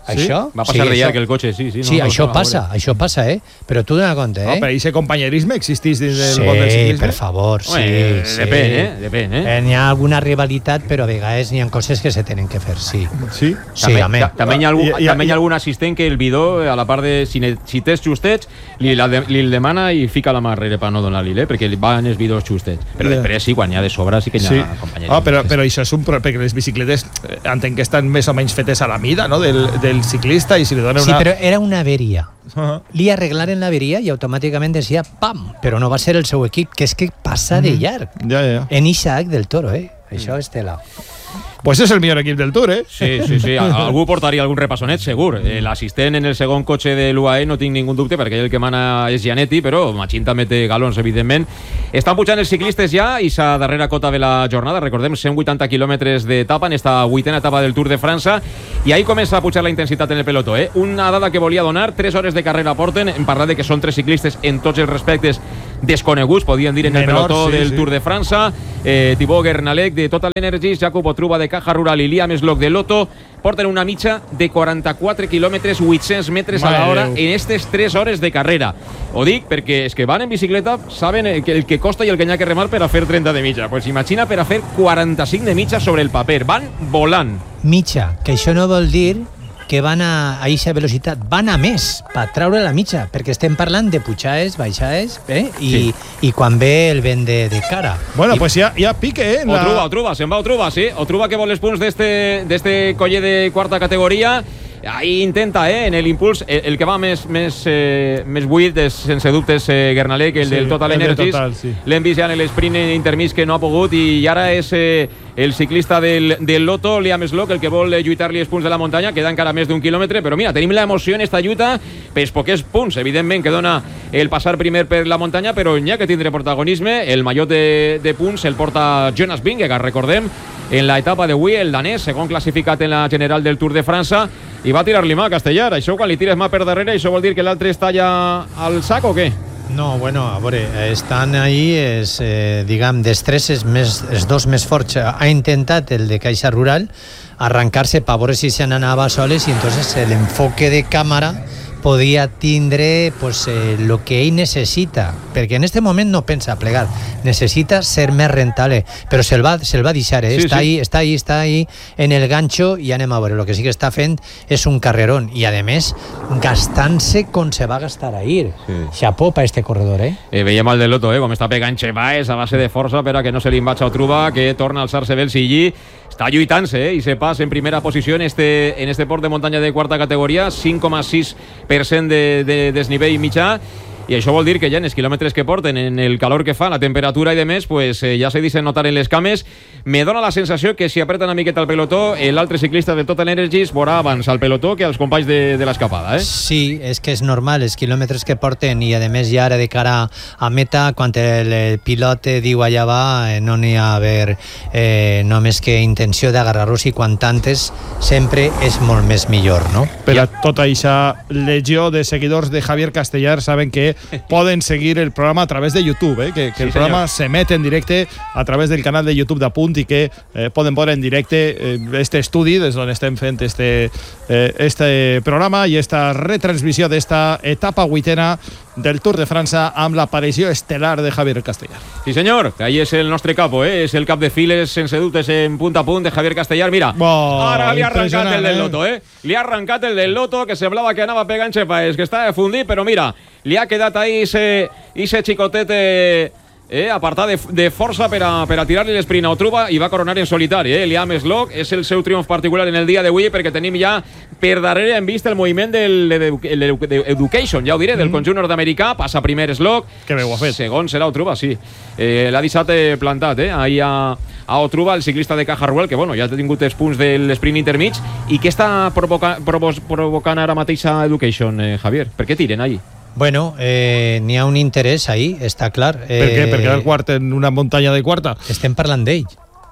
Això? Va passar sí, de això... llarg el cotxe, sí. Sí, no, sí no, això no, passa, això passa, eh? Però tu dona compte, eh? No, però aquest companyerisme existeix dins del sí, món del ciclisme? per favor, sí. Home, sí. Depèn, eh? Depèn, eh? eh? N'hi ha alguna rivalitat, però a vegades n'hi ha coses que se tenen que fer, sí. Sí? Sí, també, home. ta, també, hi ha algú, I- i- també hi ha algun assistent que el bidó, a la part de si, ne, si tens xustets, li, la de, li el demana i fica la mà darrere per no donar-li, eh? Perquè li van els bidós xustets. Però Ja. després sí, quan hi ha de sobra sí que hi ha Sí. companyerisme. Ah, però, però això és un pro... perquè les bicicletes eh, entenc que estan més o menys fetes a la mida, no?, del, del ciclista, i si li donen Sí, una... però era una averia. Uh-huh. Li arreglaren l'averia i automàticament decía pam, però no va ser el seu equip, que és que passa de llarg. Ja, ja. En Isaac del Toro, eh? Això és tela. Pues és el millor equip del Tour, eh? Sí, sí, sí. Algú portaria algun repassonet, segur. Eh, L'assistent en el segon cotxe de l'U A E no tinc ningú dubte, perquè el que mana és Gianetti, però Machín també té galons, evidentment. Estan pujant els ciclistes ja i sa darrera cota de la jornada. Recordem, cent vuitanta quilòmetres d'etapa en esta vuitena etapa del Tour de França. I ahí comença a pujar la intensitat en el pelotó, eh? Una dada que volia donar, tres hores de carrera porten. Hem parlat de que són tres ciclistes en tots els respectes desconeguts, podien dir, en el Menor, pelotó sí, del sí. Tour de França. Eh, Thibaut Guernalec de Total Energies, Jacob Otruba de Caja Rural i Liam Slock de Lotto porten una mitja de quaranta-quatre quilòmetres, vuit-cents metres a la hora Déu. en aquestes tres hores de carrera. Ho dic perquè és que van en bicicleta, saben el que, el que costa i el que hi ha que remar per a fer trenta de mitja. Pues imagina per a fer quaranta-cinc de mitja sobre el paper. Van volant. Mitja, que això no vol dir que van a a eixa velocitat, van a més per treure la mitja, perquè estem parlant de pujades, baixades, eh? I, Sí. i quan ve el vent de, de cara. Bueno, I, pues ja, ja pique, eh? en la- Otruba, Otruba, se'n va Otruba, sí. Otruba que vol els punts d'este d'este coller de quarta categoria. Ahí intenta, eh, en el impuls, el, el que va més, més, eh, més buit és, sense dubtes, eh, Guernalec, el Sí, del Total el del Energies. Total, sí. L'hem vist ja en l'esprint intermís que no ha pogut, i ara és eh, el ciclista del, del Lotto, Liam Slock, el que vol eh, lluitar-li els punts de la muntanya. Queda encara més d'un quilòmetre, però mira, tenim l'emoció en esta lluita pels poquets punts, evidentment, que dona el passar primer per la muntanya, però n'hi ha que tindre protagonisme. El mallot de, de punts el porta Jonas Vingegaard, recordem, en la etapa d'avui, el danès, segon classificat en la general del Tour de França, i va tirar-li mà a Castellar. Això, quan li tires mà per darrere, això vol dir que l'altre està ja al sac o què? No, bueno, a veure, estan ahí, és, eh, diguem, dels tres, és més, els dos més forts. Ha intentat el de Caixa Rural arrancar-se per veure si se n'anava soles, i entonces el enfoque de càmera podia tindre pues, eh, lo que ell necessita, perquè en este moment no pensa plegar, necessita ser més rentable, però se'l va, se va deixar, eh? Sí, està, sí. ahí, està ahí, està ahí en el ganxo, i anem a veure. Lo que sí que està fent és un carrerón, i a més gastant-se com se va gastar ahir. Sí. Chapó per este corredor, eh? Eh, veiem el del Lotto, eh, com està pegant Chevaes a base de força per a que no se li embatxa Otruba, que torna a alçar-se bé el Sillí. Està lluitant-se, eh, i se passa en primera posició en este, en este port de muntanya de quarta categoria, cinc coma sis per cent de, de desnivell mitjà. I això vol dir que ja en els quilòmetres que porten, en el calor que fa, la temperatura i de més, pues, eh, ja se deixen notar en les cames. Me dona la sensació que si apreta una miqueta el pelotó, l'altre ciclista de Total Energies veurà abans al pelotó que als companys de, de l'escapada, eh? Sí, és que és normal, els quilòmetres que porten, i a més ja ara de cara a meta, quan el, el pilot diu allà va, eh, no n'hi ha a haver eh, només que intenció d'agarrar-los, i quan tantes sempre és molt més millor, no? Per a tota aquesta legió de seguidors de Javier Castellar, saben que poden seguir el programa a través de YouTube, eh? que, que Sí, el programa senyor. se met en directe a través del canal de YouTube d'Apunt, i que eh, poden veure en directe eh, este estudi des d'on estem fent este, eh, este programa i esta retransmissió d'esta etapa vuitena del Tour de França amb l'aparició estel·lar de Javier Castellar. Sí, senyor, que ahí és el nostre capo, eh? És el cap de files, sense dubtes, en punt a punt de Javier Castellar. Mira, Oh, ara li ha arrencat el del impressionant, eh? Loto, eh? Li ha arrencat el del Loto, que semblava que anava pegant Chepaes, que estava fundit, però mira, li ha quedat ahí ese, ese xicotet eh, eh, apartat de, de força per a, per a tirar-li l'esprint a Otruba, i va coronar en solitari, eh? Liam Slock és el seu triomf particular en el dia d'avui, perquè tenim ja per darrere hem vist el moviment del de, de, de, de Education, ja ho diré, del conjunt nord-americà. Passa primer Slock, Que bé ho ha fet. segon serà Otruba, sí. Eh, L'ha deixat eh, plantat, eh? Ahí a, a Otruba, el ciclista de Caja Rural, que bueno, ja ha tingut els punts de l'esprint intermig. I què està provoca, provo, provocant ara mateix a Education, eh, Javier? Per què tiren ahí? Bueno, eh, n'hi ha un interès ahí, està clar. Eh, Per què? Per quedar quart en una muntanya de quarta? Estem parlant d'ell.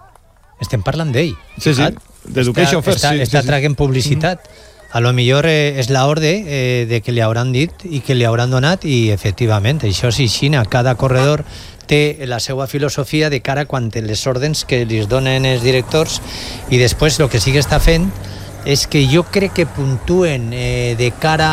Estem parlant d'ell. Sí, sí, Ficat? d'Education Està, First, està, sí, està sí, sí. traient publicitat. A lo millor eh, és l'ordre eh, de que li hauran dit i que li hauran donat, i efectivament, això sí, Xina, cada corredor té la seva filosofia de cara quan té les ordres que li donen els directors, i després el que sí que està fent és que jo crec que puntuen eh, de cara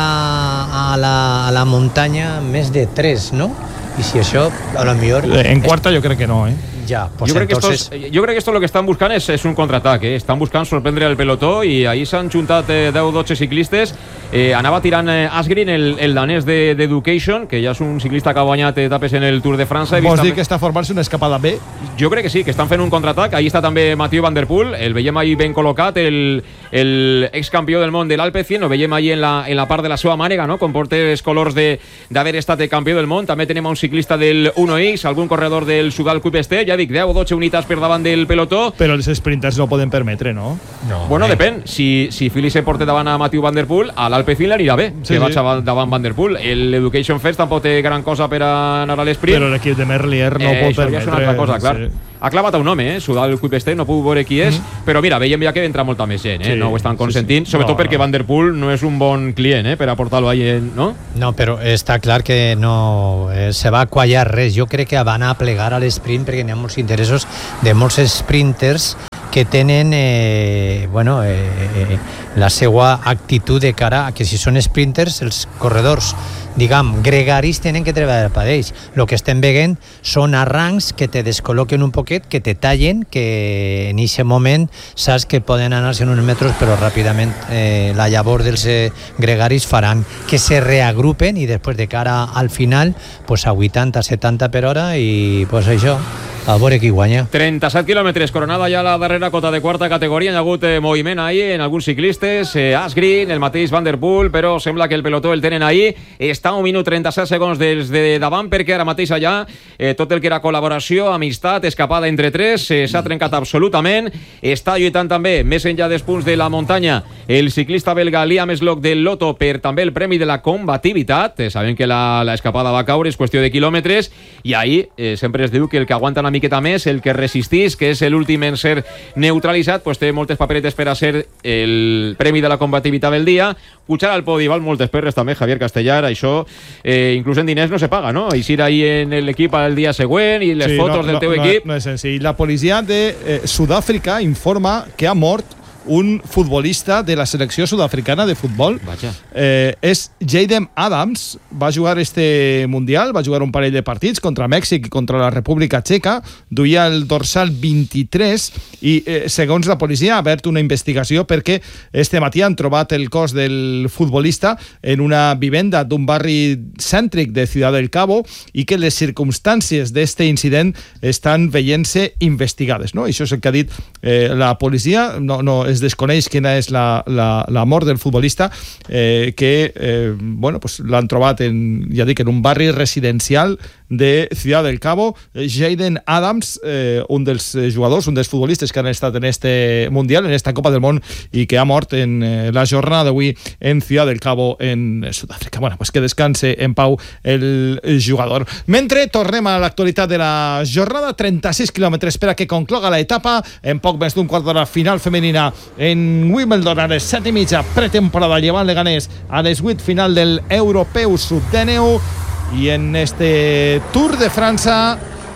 a la, a la muntanya més de tres, ¿no? I si això, a lo millor... En quarta jo crec que no, eh? Ya, pues yo, creo entonces... que estos, yo creo que esto lo que están buscando es, es un contraataque, eh? Estan buscant sorprendre el pelotó i ahir s'han juntat eh, deu dotze ciclistes. Eh, anava tirant eh, Asgreen, el, el danès d'Education, de, que ja és un ciclista que ha guanyat etapes en el Tour de França. Vols dir que està formant-se una escapada B? Jo crec que sí, que estan fent un contraatac. Ahí està també Mathieu Van Der Poel, el veiem ahí ben col·locat, el, el excampió del món de l'Alpecin, el veiem ahí en la, en la part de la seva mànega, no? Com porta els colors d'haver estat campió del món. També tenim un ciclista del uno X, algun corredor del Sudal Quick Step, ja dic, deu o dotze unitats per davant del pelotó. Però els sprinters no poden permetre, no? No bueno, eh. depèn. Si, si Philip se porta davant a Mathieu Van Der Poel, a l'Alpecin l'anirà bé, sí, que sí. vaig davant Van Der Poel. L'Education First tampoc té gran cosa per anar a l'esprint. Però l'equip de Merlier no eh, pot permetre. Això ja és una altra cosa, clar. Sí. Ha clavat a un home, eh? Sudal Quick Step, no puc veure qui és, mm. però mira, veiem ja que entra molta més gent, eh? Sí, no ho estan consentint, sí, sí. sobretot no, perquè no. Van Der Poel no és un bon client, eh? Per aportar-lo ahí, no? No, però està clar que no eh, se va quallar res. Jo crec que van a plegar a l'esprint perquè hi ha molts interessos de molts sprinters que tenen eh, bueno, eh, eh, la seva actitud de cara a que si són sprinters, els corredors diguem, gregaris tenen que treballar per ells. El que estem veient són arrancs que te descol·loquen un poquet, que te tallen, que en aquest moment saps que poden anar-se uns metres, però ràpidament eh, la llavor dels eh, gregaris faran que se reagrupen i després de cara al final pues, a vuitanta setanta per hora i pues, això a veure qui guanya. trenta-set quilòmetres, coronada ja la darrera cota de quarta categoria. Hi ha hagut eh, moviment ahir en alguns ciclistes, eh, Asgreen, el mateix Van Der Poel, però sembla que el pelotó el tenen ahir. Està un minut trenta-set segons des de davant, perquè ara mateix allà eh, tot el que era col·laboració, amistat, escapada entre tres, eh, s'ha trencat absolutament. Està lluitant també, més enllà dels punts de la muntanya, el ciclista belga Liam Slock del Lotto per també el premi de la combativitat. Eh, sabem que l'escapada va caure, és qüestió de quilòmetres, i ahir eh, sempre es diu que el que aguanta una miqueta més, el que resistís, que és l'últim en ser neutralitzat, pues té moltes paperetes per a ser el premi de la combativitat del dia. Pujar al podi val moltes perres també, Javier Castellar, això eh, inclús en diners no se paga, no? Eixir ahí en l'equip al dia següent i les sí, fotos no, del teu no, equip. No, no és senzill. La policia de eh, Sud-àfrica informa que ha mort un futbolista de la selecció sud-africana de futbol. Eh, és Jaden Adams, va jugar este Mundial, va jugar un parell de partits contra Mèxic i contra la República Txeca, duia el dorsal vint-i-tres i eh, segons la policia ha obert una investigació perquè este matí han trobat el cos del futbolista en una vivenda d'un barri cèntric de Ciudad del Cabo i que les circumstàncies d'este incident estan veient-se investigades, no? Això és el que ha dit eh, la policia. No, no es desconeix quina és la, la, la mort del futbolista, eh, que eh, bueno, pues l'han trobat en, ja dic, en un barri residencial de Ciudad del Cabo. Jaden Adams, eh, un dels jugadors, un dels futbolistes que han estat en este Mundial, en esta Copa del Món, i que ha mort en eh, la jornada d'avui en Ciudad del Cabo, en Sud-àfrica. Bueno, pues que descanse en pau el jugador. Mentre tornem a l'actualitat de la jornada, trenta-sis quilòmetres per a que concloga l'etapa, en poc més d'un quart d'hora final femenina en Wimbledon a les set i mitja, pretemporada Llevant Leganés a les vuit, final del Europeu sub dinou, i en este Tour de França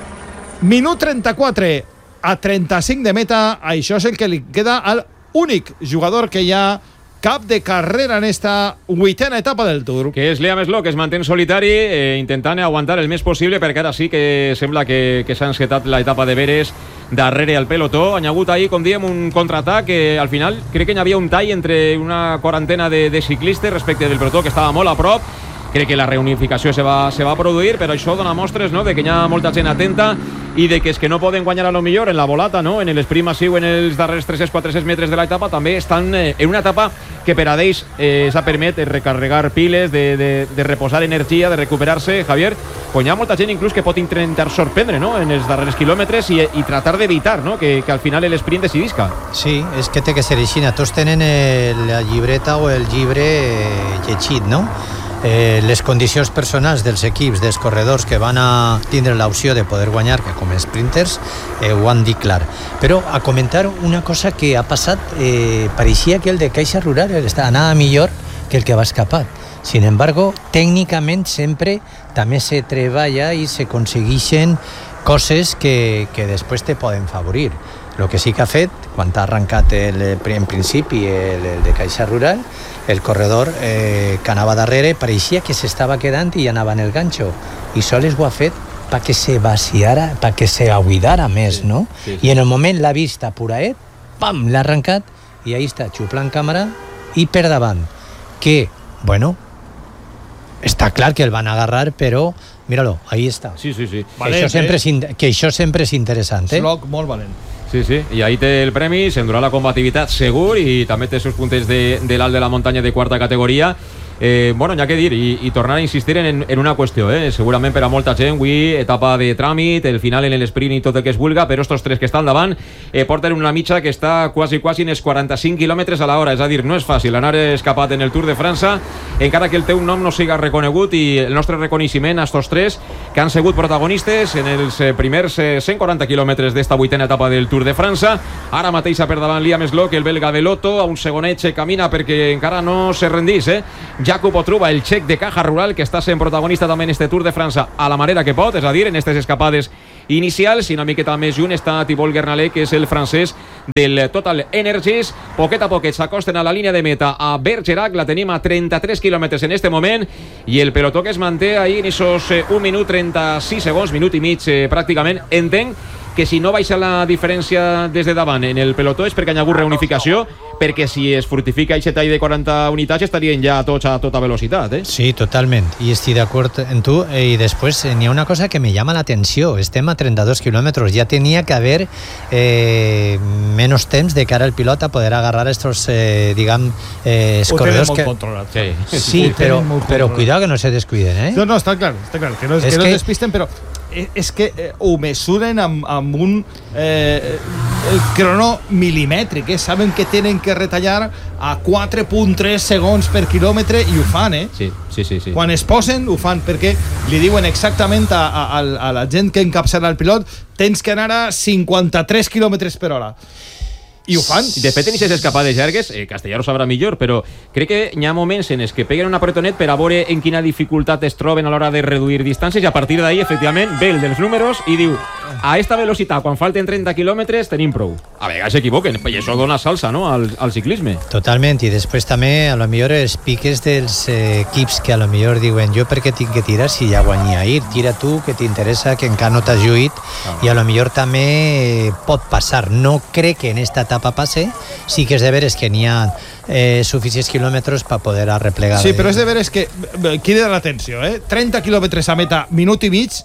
minut trenta-quatre a trenta-cinc de meta. Això és el que li queda al únic jugador que hi ha cap de carrera en esta vuitena etapa del Tour, que és Liam Slock, que es mantén solitari, eh, intentant aguantar el més possible, perquè ara sí que sembla que, que s'ha encetat l'etapa de veres darrere el pelotó. Han hagut ahir, com diem, un contraatac que al final crec que hi havia un tall entre una quarantena de, de ciclistes respecte del pelotó, que estava molt a prop. Crec que la reunificació se va, se va produir, però això dona mostres, no?, de que hi ha molta gent atenta i de que és que no poden guanyar a lo millor en la volata, no?, en l'esprint massiu en els darrers tres cents a quatre cents metres de l'etapa. També estan eh, en una etapa que per a ells eh, s'ha permet recarregar piles, de, de, de reposar energia, de recuperar-se, Javier. Pues hi ha molta gent inclús que pot intentar sorprendre, no?, en els darrers quilòmetres i, i tratar d'evitar, no?, que, que al final l'esprint decidisca. Sí, és que té que ser així. Tots tenen el, la llibreta o el llibre eh, llegit, no? Eh, les condicions personals dels equips, dels corredors que van a tindre l'opció de poder guanyar, que com a sprinters eh, ho han dit clar. Però a comentar una cosa que ha passat, eh, pareixia que el de Caixa Rural anava millor que el que va escapar. Sin embargo, tècnicament sempre també se treballa i se aconsegueixen coses que, que després te poden favorir. El que sí que ha fet, quan ha arrencat el, en principi el, el de Caixa Rural, el corredor eh, que anava darrere pareixia que s'estava quedant i anava en el ganxo, i sols ho ha fet perquè se vaciara, perquè se aguidara més, sí, no? Sí, sí. I en el moment l'ha vist apuraet, pam, l'ha arrencat, i ahí està, xuplant càmera i per davant, que, bueno, està clar que el van agarrar, però míralo, ahí està. Sí, sí, sí. Valent, això sempre eh? és, que això sempre és interessant, eh? Slog molt valent. Sí, sí, i ahí té el premi, s'endurà la combativitat segur i també té els seus puntets de, de l'alt de la muntanya de quarta categoria. Eh, bueno, n'hi ha que dir, i, i tornar a insistir en, en una qüestió, eh? Segurament per a molta gent, avui, etapa de tràmit, el final en l'esprint i tot el que es vulga, però estos tres que estan davant eh, porten una mitja que està quasi, quasi en els quaranta-cinc quilòmetres a l'hora, és a dir, no és fàcil anar escapat en el Tour de França, encara que el teu nom no siga reconegut, i el nostre reconeixement a estos tres que han sigut protagonistes en els primers cent quaranta quilòmetres d'esta vuitena etapa del Tour de França. Ara mateix per davant Liam Slock, el belga de Lotto, a un segonet camina perquè encara no se rendís, eh? Jakub Otruba, el txec de Caja Rural, que està sent protagonista també en este Tour de França a la manera que pot, és a dir, en aquestes escapades inicials, i una miqueta més junt està Thibault Gernalé, que és el francès del Total Energies. Poquet a poquet s'acosten a la línia de meta a Bergerac, la tenim a trenta-tres quilòmetres en este moment, i el pelotó que es manté ahí en esos eh, un minut trenta-sis segons, minut i mig eh, pràcticament. Entenc que si no baixa la diferència des de davant en el pelotó és perquè hi ha hagut reunificació, perquè si es fortifica aquest tall de quaranta unitats estarien ja tots a tota velocitat, eh? Sí, totalment, i estic d'acord en tu. I després eh, n'hi ha una cosa que me llama l'atenció, estem a trenta-dos quilòmetres, ja tenia que haver eh, menys temps de cara al pilot a poder agarrar estos, eh, diguem, eh, els corredors que... Sí, sí, però, però cuidado que no se descuiden, eh? No, no, està clar, està clar, que no, es que no que... es despisten, però és que eh, ho mesuren amb, amb un eh, el crono milimètric, eh? Saben que tenen que retallar a quatre coma tres segons per quilòmetre i ho fan, eh? Sí, sí, sí, sí. Quan es posen, ho fan, perquè li diuen exactament a, a, a la gent que encapçala el pilot, tens que anar a cinquanta-tres quilòmetres per hora. I ho fan. De fet, en aquestes escapades llargues, eh, Castellà ho sabrà millor, però crec que hi ha moments en els que peguen un apretonet per a veure en quina dificultat es troben a l'hora de reduir distàncies, i a partir d'ahí, efectivament, ve el dels números i diu, a esta velocitat, quan falten trenta quilòmetres, tenim prou. A vegades s'equivoquen, i això dona salsa, no?, al, al ciclisme. Totalment, i després també, a lo millor, els piques dels eh, equips que a lo millor diuen, jo per què tinc que tirar si ja guanyia ahir, tira tu, que t'interessa, que encara no t'has lluït, ah. I a lo millor també eh, pot passar. No crec que en esta etapa passe, sí que és de veres que n'hi ha eh, suficients quilòmetres per poder arreplegar. Sí, però és de veres que crida l'atenció, eh? trenta quilòmetres a meta, minut i mig,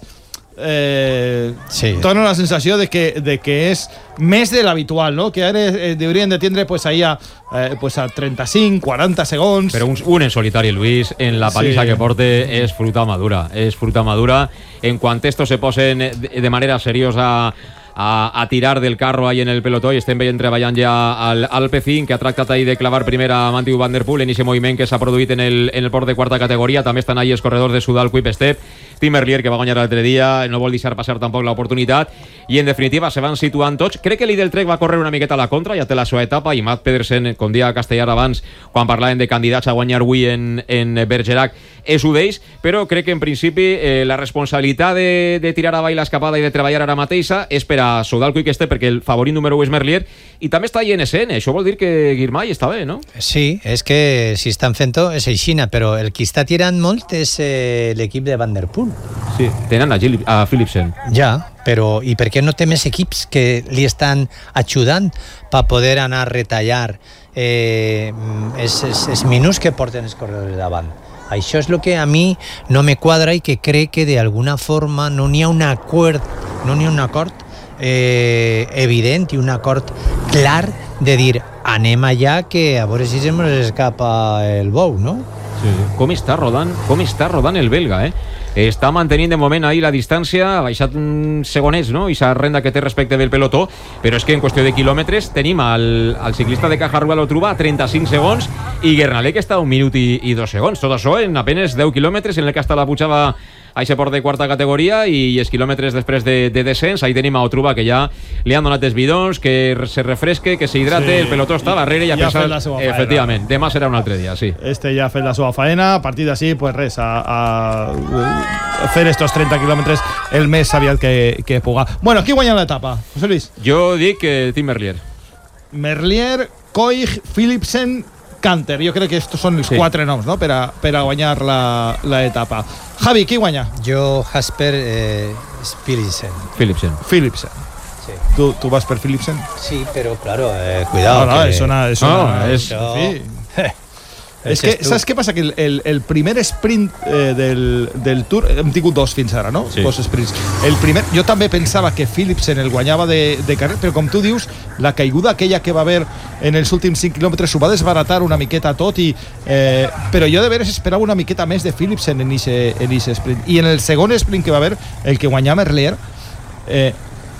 eh, sí. Dona la sensació de que, de que és més de l'habitual, no? Que ara eh, haurien de tindre pues, ahí a, eh, pues, a trenta-cinc, quaranta segons. Però un, un en solitari, Luis, en la paliza sí. que porte és fruta madura. És fruta madura. En quan estos se posen de, de manera seriosa A, a tirar del carro ahí en el pelotó, i estem veient treballant ja al Alpecin, que ha tractat ahí de clavar primer a Mathieu van der Poel en aquest moviment que s'ha produït en el, en el port de quarta categoria. També estan ahí els corredors de Soudal, Quick Step, Tim Merlier, que va guanyar l'altre dia, no vol deixar passar tampoc l'oportunitat, i en definitiva se van situant tots. Crec que l'Idel Trek va córrer una miqueta a la contra, ja té la seva etapa, i Matt Pedersen, com dia Castellar abans, quan parlaven de candidats a guanyar avui en, en Bergerac, és un d'ells, però crec que en principi eh, la responsabilitat de, de tirar avall l'escapada i de treballar ara mateixa és per a Soudal Quick Step, perquè el favorit número u és Merlier, i també està I N S N. Això vol dir que Girmay està bé, no? Sí, és que si estan fent-ho és aixina, però el qui està tirant molt és eh, l'equip de Van der Poel. Sí, tenen a, Gil, a Philipsen. Ja, però i per què no té més equips que li estan ajudant per poder anar a retallar eh, els, els, els minuts que porten els corredors davant? Això és el que a mi no me quadra i que crec que d'alguna forma no n'hi ha un acord, no n'hi ha un acord eh, evident i un acord clar de dir anem allà que a veure si se ens escapa el bou, no? Sí, sí. Com està rodant, com està rodant el belga, eh? Està mantenint de moment ahí la distància, ha baixat un segonets, no?, i s'ha renda que té respecte del pelotó, però és que en qüestió de quilòmetres tenim al, al ciclista de Caja Rural Otruba a trenta-cinc segons i Gernalé que està a un minut i, i dos segons. Tot això en apenas deu quilòmetres en el que hasta la pujava a aquest port de quarta categoria i els quilòmetres després de, de descens, ahí tenim a Otruba, que ja li han donat els bidons, que se refresque, que s'hidrate, sí. El pelotó està darrere i ha ja pensat, efectivament, faena. Demà serà un altre dia, sí. Este ja ha fet la seva faena, a partir d'ací, pues res, a, a fer estos trenta quilòmetres el més aviat que, que puga. Bueno, qui guanya l'etapa, José Luis? Jo dic que Tim Merlier. Merlier, Koig, Philipsen, Canter. Jo crec que estos són els sí. quatre noms, no?, per a, per a guanyar l'etapa. Javi, qui guanya? Jo, Jasper eh, Philipsen. Philipsen. Philipsen. Sí. ¿Tú, ¿Tú vas por Philipsen? Sí, pero claro, eh, cuidado. No, no, que... es una... Es, no, una, es, en fin. És que, saps què passa? Que el, el, el primer sprint eh, del, del Tour, hem tingut dos fins ara, no? Sí. Dos sprints. El primer, jo també pensava que Philipsen el guanyava de, de carrer, però com tu dius, la caiguda aquella que va haver en els últims cinc quilòmetres s'ho va desbaratar una miqueta tot, i, eh, però jo de veres esperava una miqueta més de Philipsen en aquest sprint. I en el segon sprint que va haver, el que guanyava Merlier, eh,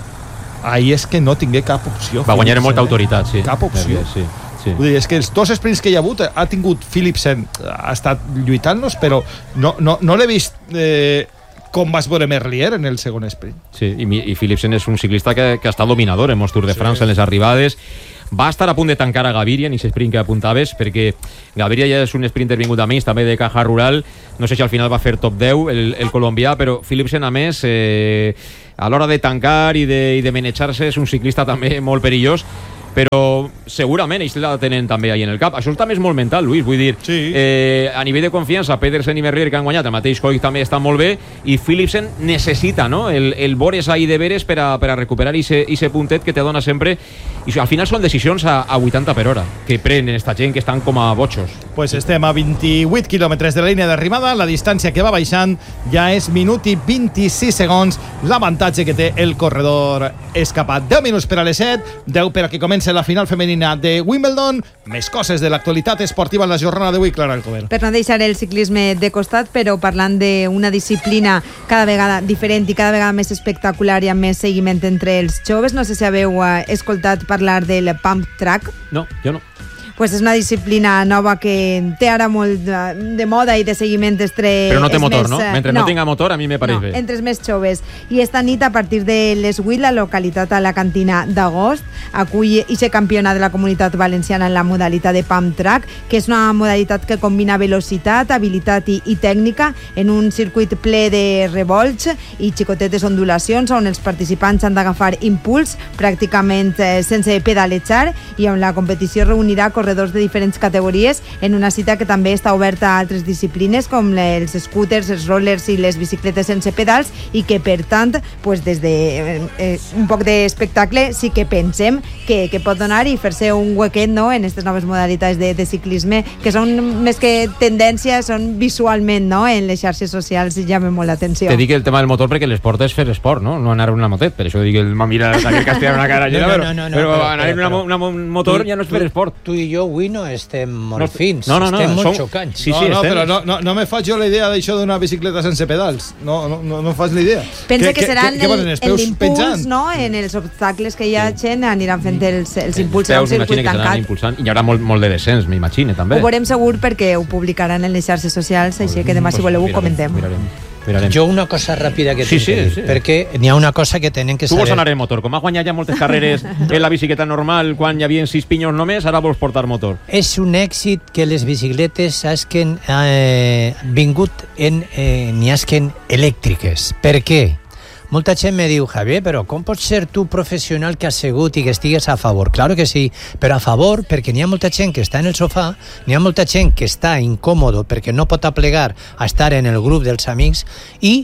ahí és que no tingué cap opció. Va guanyar amb molta autoritat, sí. Cap opció. Sí, sí. Vull dir, és que els dos sprints que hi ha hagut ha tingut Philipsen, ha estat lluitant-nos, però no, no, no l'he vist eh, com vas veure Merlier en el segon sprint. Sí, i, i Philipsen és un ciclista que, que ha estat dominador en els Tours de France, sí. En les arribades. Va estar a punt de tancar a Gaviria en aquest sprint que apuntaves, perquè Gaviria ja és un sprinter vingut a més, també de caja rural. No sé si al final va fer top deu el, el colombià, però Philipsen, a més, eh, a l'hora de tancar i de, i de manejar-se, és un ciclista també molt perillós, però segurament ells la tenen també ahí en el cap. Això també és molt mental, Luis, vull dir, sí. eh, a nivell de confiança, Pedersen i Merlier, que han guanyat, el mateix Koig també està molt bé, i Philipsen necessita, no?, el, el vores ahí de veres per a, per a recuperar ese puntet que te dona sempre, i al final són decisions a, a vuitanta per hora que prenen esta gent que estan com a botxos. Pues estem a vint-i-vuit quilòmetres de la línia d'arribada, la distància que va baixant ja és minut i vint-i-sis segons, l'avantatge que té el corredor escapat. deu minuts per a les set, deu per a que comença la final femenina de Wimbledon. Més coses de l'actualitat esportiva en la jornada d'avui, Clara Alcover. Per no deixar el ciclisme de costat, però parlant d'una disciplina cada vegada diferent i cada vegada més espectacular i amb més seguiment entre els joves, no sé si haveu escoltat parlar del pump track. No, jo no. Pues és una disciplina nova que té ara molt de, de moda i de seguiment entre... Però no té motor, més, no? Mentre no, no tinga motor, a mi me pareix no, bé. Entre els més joves. I esta nit, a partir de les vuit, la localitat a la Cantina d'Agost acull i ser campiona de la Comunitat Valenciana en la modalitat de pump track, que és una modalitat que combina velocitat, habilitat i, i tècnica en un circuit ple de revolts i xicotetes ondulacions on els participants han d'agafar impuls pràcticament eh, sense pedalejar, i on la competició reunirà corredors de diferents categories en una cita que també està oberta a altres disciplines com els scooters, els rollers i les bicicletes sense pedals, i que per tant pues, des de eh, un poc d'espectacle sí que pensem que, que pot donar i fer-se un huequet, no?, en aquestes noves modalitats de, de ciclisme que són més que tendència, són visualment, no?, en les xarxes socials, i llamen molt l'atenció. Te dic el tema del motor perquè l'esport és fer esport, no? No anar en una motet, per això dic el mira aquell que estigui una cara llena, no, no, no, no, però, però, però anar en una, una, un motor tu, ja no és fer esport. Tu i jo avui no estem molt fins, no, no, no, estem molt som... xocants. Sí, sí, no, no, però no, no, no me faig jo la idea d'això d'una bicicleta sense pedals. No, no, no, no faig la idea. Pensa que, que seran que, el, el, l'impuls, no?, en els obstacles que hi ha gent, aniran fent els, els impuls en un circuit tancat. I hi haurà molt, molt de descens, m'imagino, també. Ho veurem segur perquè ho publicaran en les xarxes socials, així que demà, si voleu, ho comentem. Mirarem. Mirarem. Jo una cosa ràpida que sí, tinc sí, que dir, sí. perquè n'hi ha una cosa que tenen que tu saber... Tu vols anar en motor, com has guanyat ja moltes carreres en la bicicleta normal quan hi havia sis pinyos només, ara vols portar motor. És un èxit que les bicicletes hagin eh, vingut en eh, n'hi hagin elèctriques. Per què? Molta gent me diu, Javier, però com pots ser tu professional que has segut i que estigues a favor? Claro que sí, però a favor perquè n'hi ha molta gent que està en el sofà, n'hi ha molta gent que està incòmodo perquè no pot aplegar a estar en el grup dels amics, i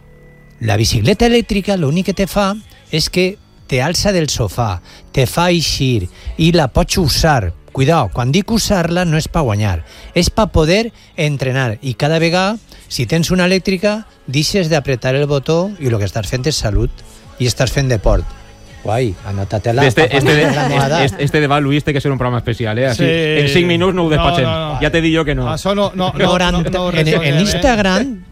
la bicicleta elèctrica l'únic que te fa és que te alça del sofà, te fa eixir i la pots usar. Cuidao, quan dic usar-la no és per guanyar, és per poder entrenar, i cada vegada, si tens una elèctrica, deixes d'apretar el botó i el que estàs fent és salut i estàs fent deport. Guai, anota-te-la. Este, este, este, este debat, Luis, té que ser un programa especial, eh? Així, sí. En cinc minuts no ho despatxem. No, no, no. Ja t'he dit jo que no. Això no, no, no, no, no, no, no en, en Instagram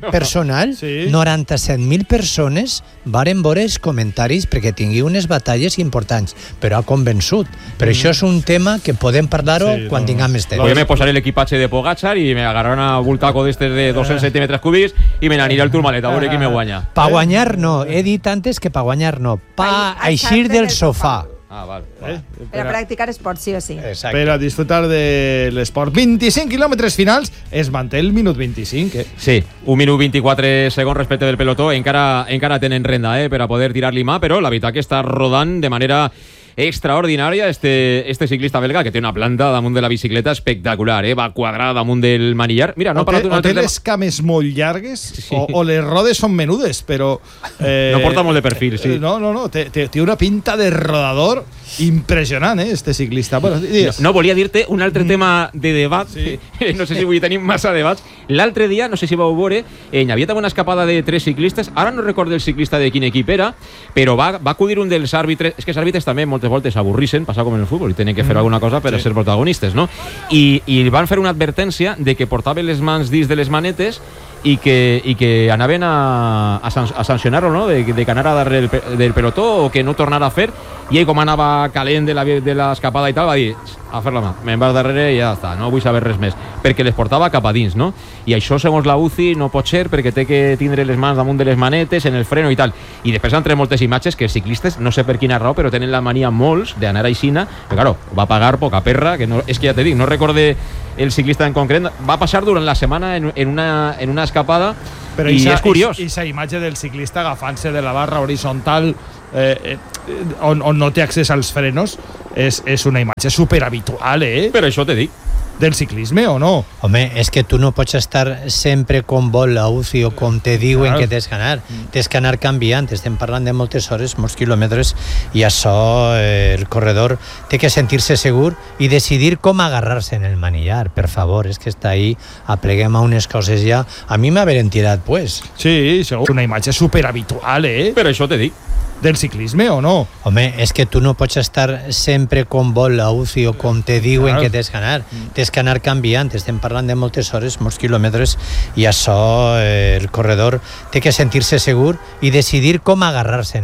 personal, Sí. noranta-set mil persones varen veure els comentaris perquè tingui unes batalles importants, però ha convençut. Però això és un tema que podem parlar-ho Sí, quan no. tinguem més temps. Pues yo me posaré el equipaje de Pogacar y me agarraré una bultaco de este de doscientos centímetros cúbicos y me aniré al Tourmalet a veure qui me guanya. Pa guanyar no, he dit antes que pa guanyar no, pa Ai, eixir aixar-te del del sofà. Ah, vale. Eh? Per a practicar esport, sí o sí. Exacte. Per a disfrutar de l'esport. vint-i-cinc quilòmetres finals, es manté el minut vint-i-cinc. Eh? Sí, un minut vint-i-quatre segons respecte del pelotó, encara, encara tenen renda eh, per a poder tirar-li mà, però la veritat que està rodant de manera extraordinària este, este ciclista belga que té una planta damunt de la bicicleta espectacular, eh? Va quadrar damunt del manillar. Mira, no O ha parlat té, d'un o altre té tema. les cames molt llargues Sí. o, o les rodes són menudes, però... Eh, No porta molt de perfil, sí. eh, No, no, no, té, té, té una pinta de rodador impressionant, eh, este ciclista. Bueno, digues. No, volia dir-te un altre tema de debat. Sí. No sé si vull tenir massa debats. L'altre dia, no sé si vau veure, eh, hi havia també una escapada de tres ciclistes. Ara no recordo el ciclista de quin equip era, però va, va acudir un dels àrbitres. És que els àrbitres també moltes voltes avorrixen, passa com en el futbol, i tenen que fer alguna cosa per sí. a ser protagonistes, no? I, I van fer una advertència de que portaven les mans dins de les manetes i que, i que anaven a, a, san, a sancionar-lo, no? De, de que anara darrere del, del pelotó o que no tornara a fer. I ell, com anava calent de la de l'escapada i tal, va dir a fer la mà, me'n vas darrere i ja està, no vull saber res més, perquè les portava cap a dins, no? I això, segons la U C I, no pot ser perquè té que tindre les mans damunt de les manetes, en el freno i tal. I després han tret moltes imatges que els ciclistes, no sé per quina raó, però tenen la mania molts d'anar a Ixina, que claro, va pagar poca perra, que no, és que ja te dic, no recorde el ciclista en concret, va passar durant la setmana en, en, una, en una escapada. Però i ixa, és curiós. Ixa imatge del ciclista agafant-se de la barra horitzontal eh, eh, on, on no té accés als frenos és, és una imatge superhabitual, eh? Però això te dic. Del ciclisme o no? Home, és que tu no pots estar sempre com vol la U C I o com te diuen Claro. que tens que anar. Tens que anar canviant, estem parlant de moltes hores, molts quilòmetres, i això eh, el corredor té que sentir-se segur i decidir com agarrar-se en el manillar, per favor, és que està ahí, apleguem a unes coses ja. A mi m'haveren tirat, pues. Sí, segur. Una imatge superhabitual, eh? Però això te dic. Del ciclisme o no? Home, és que tu no pots estar sempre com vol la U C I o com te diuen Claro. que tens que anar. Tens que anar canviant, estem parlant de moltes hores, molts quilòmetres, i això eh, el corredor té que sentir-se segur i decidir com agarrar-se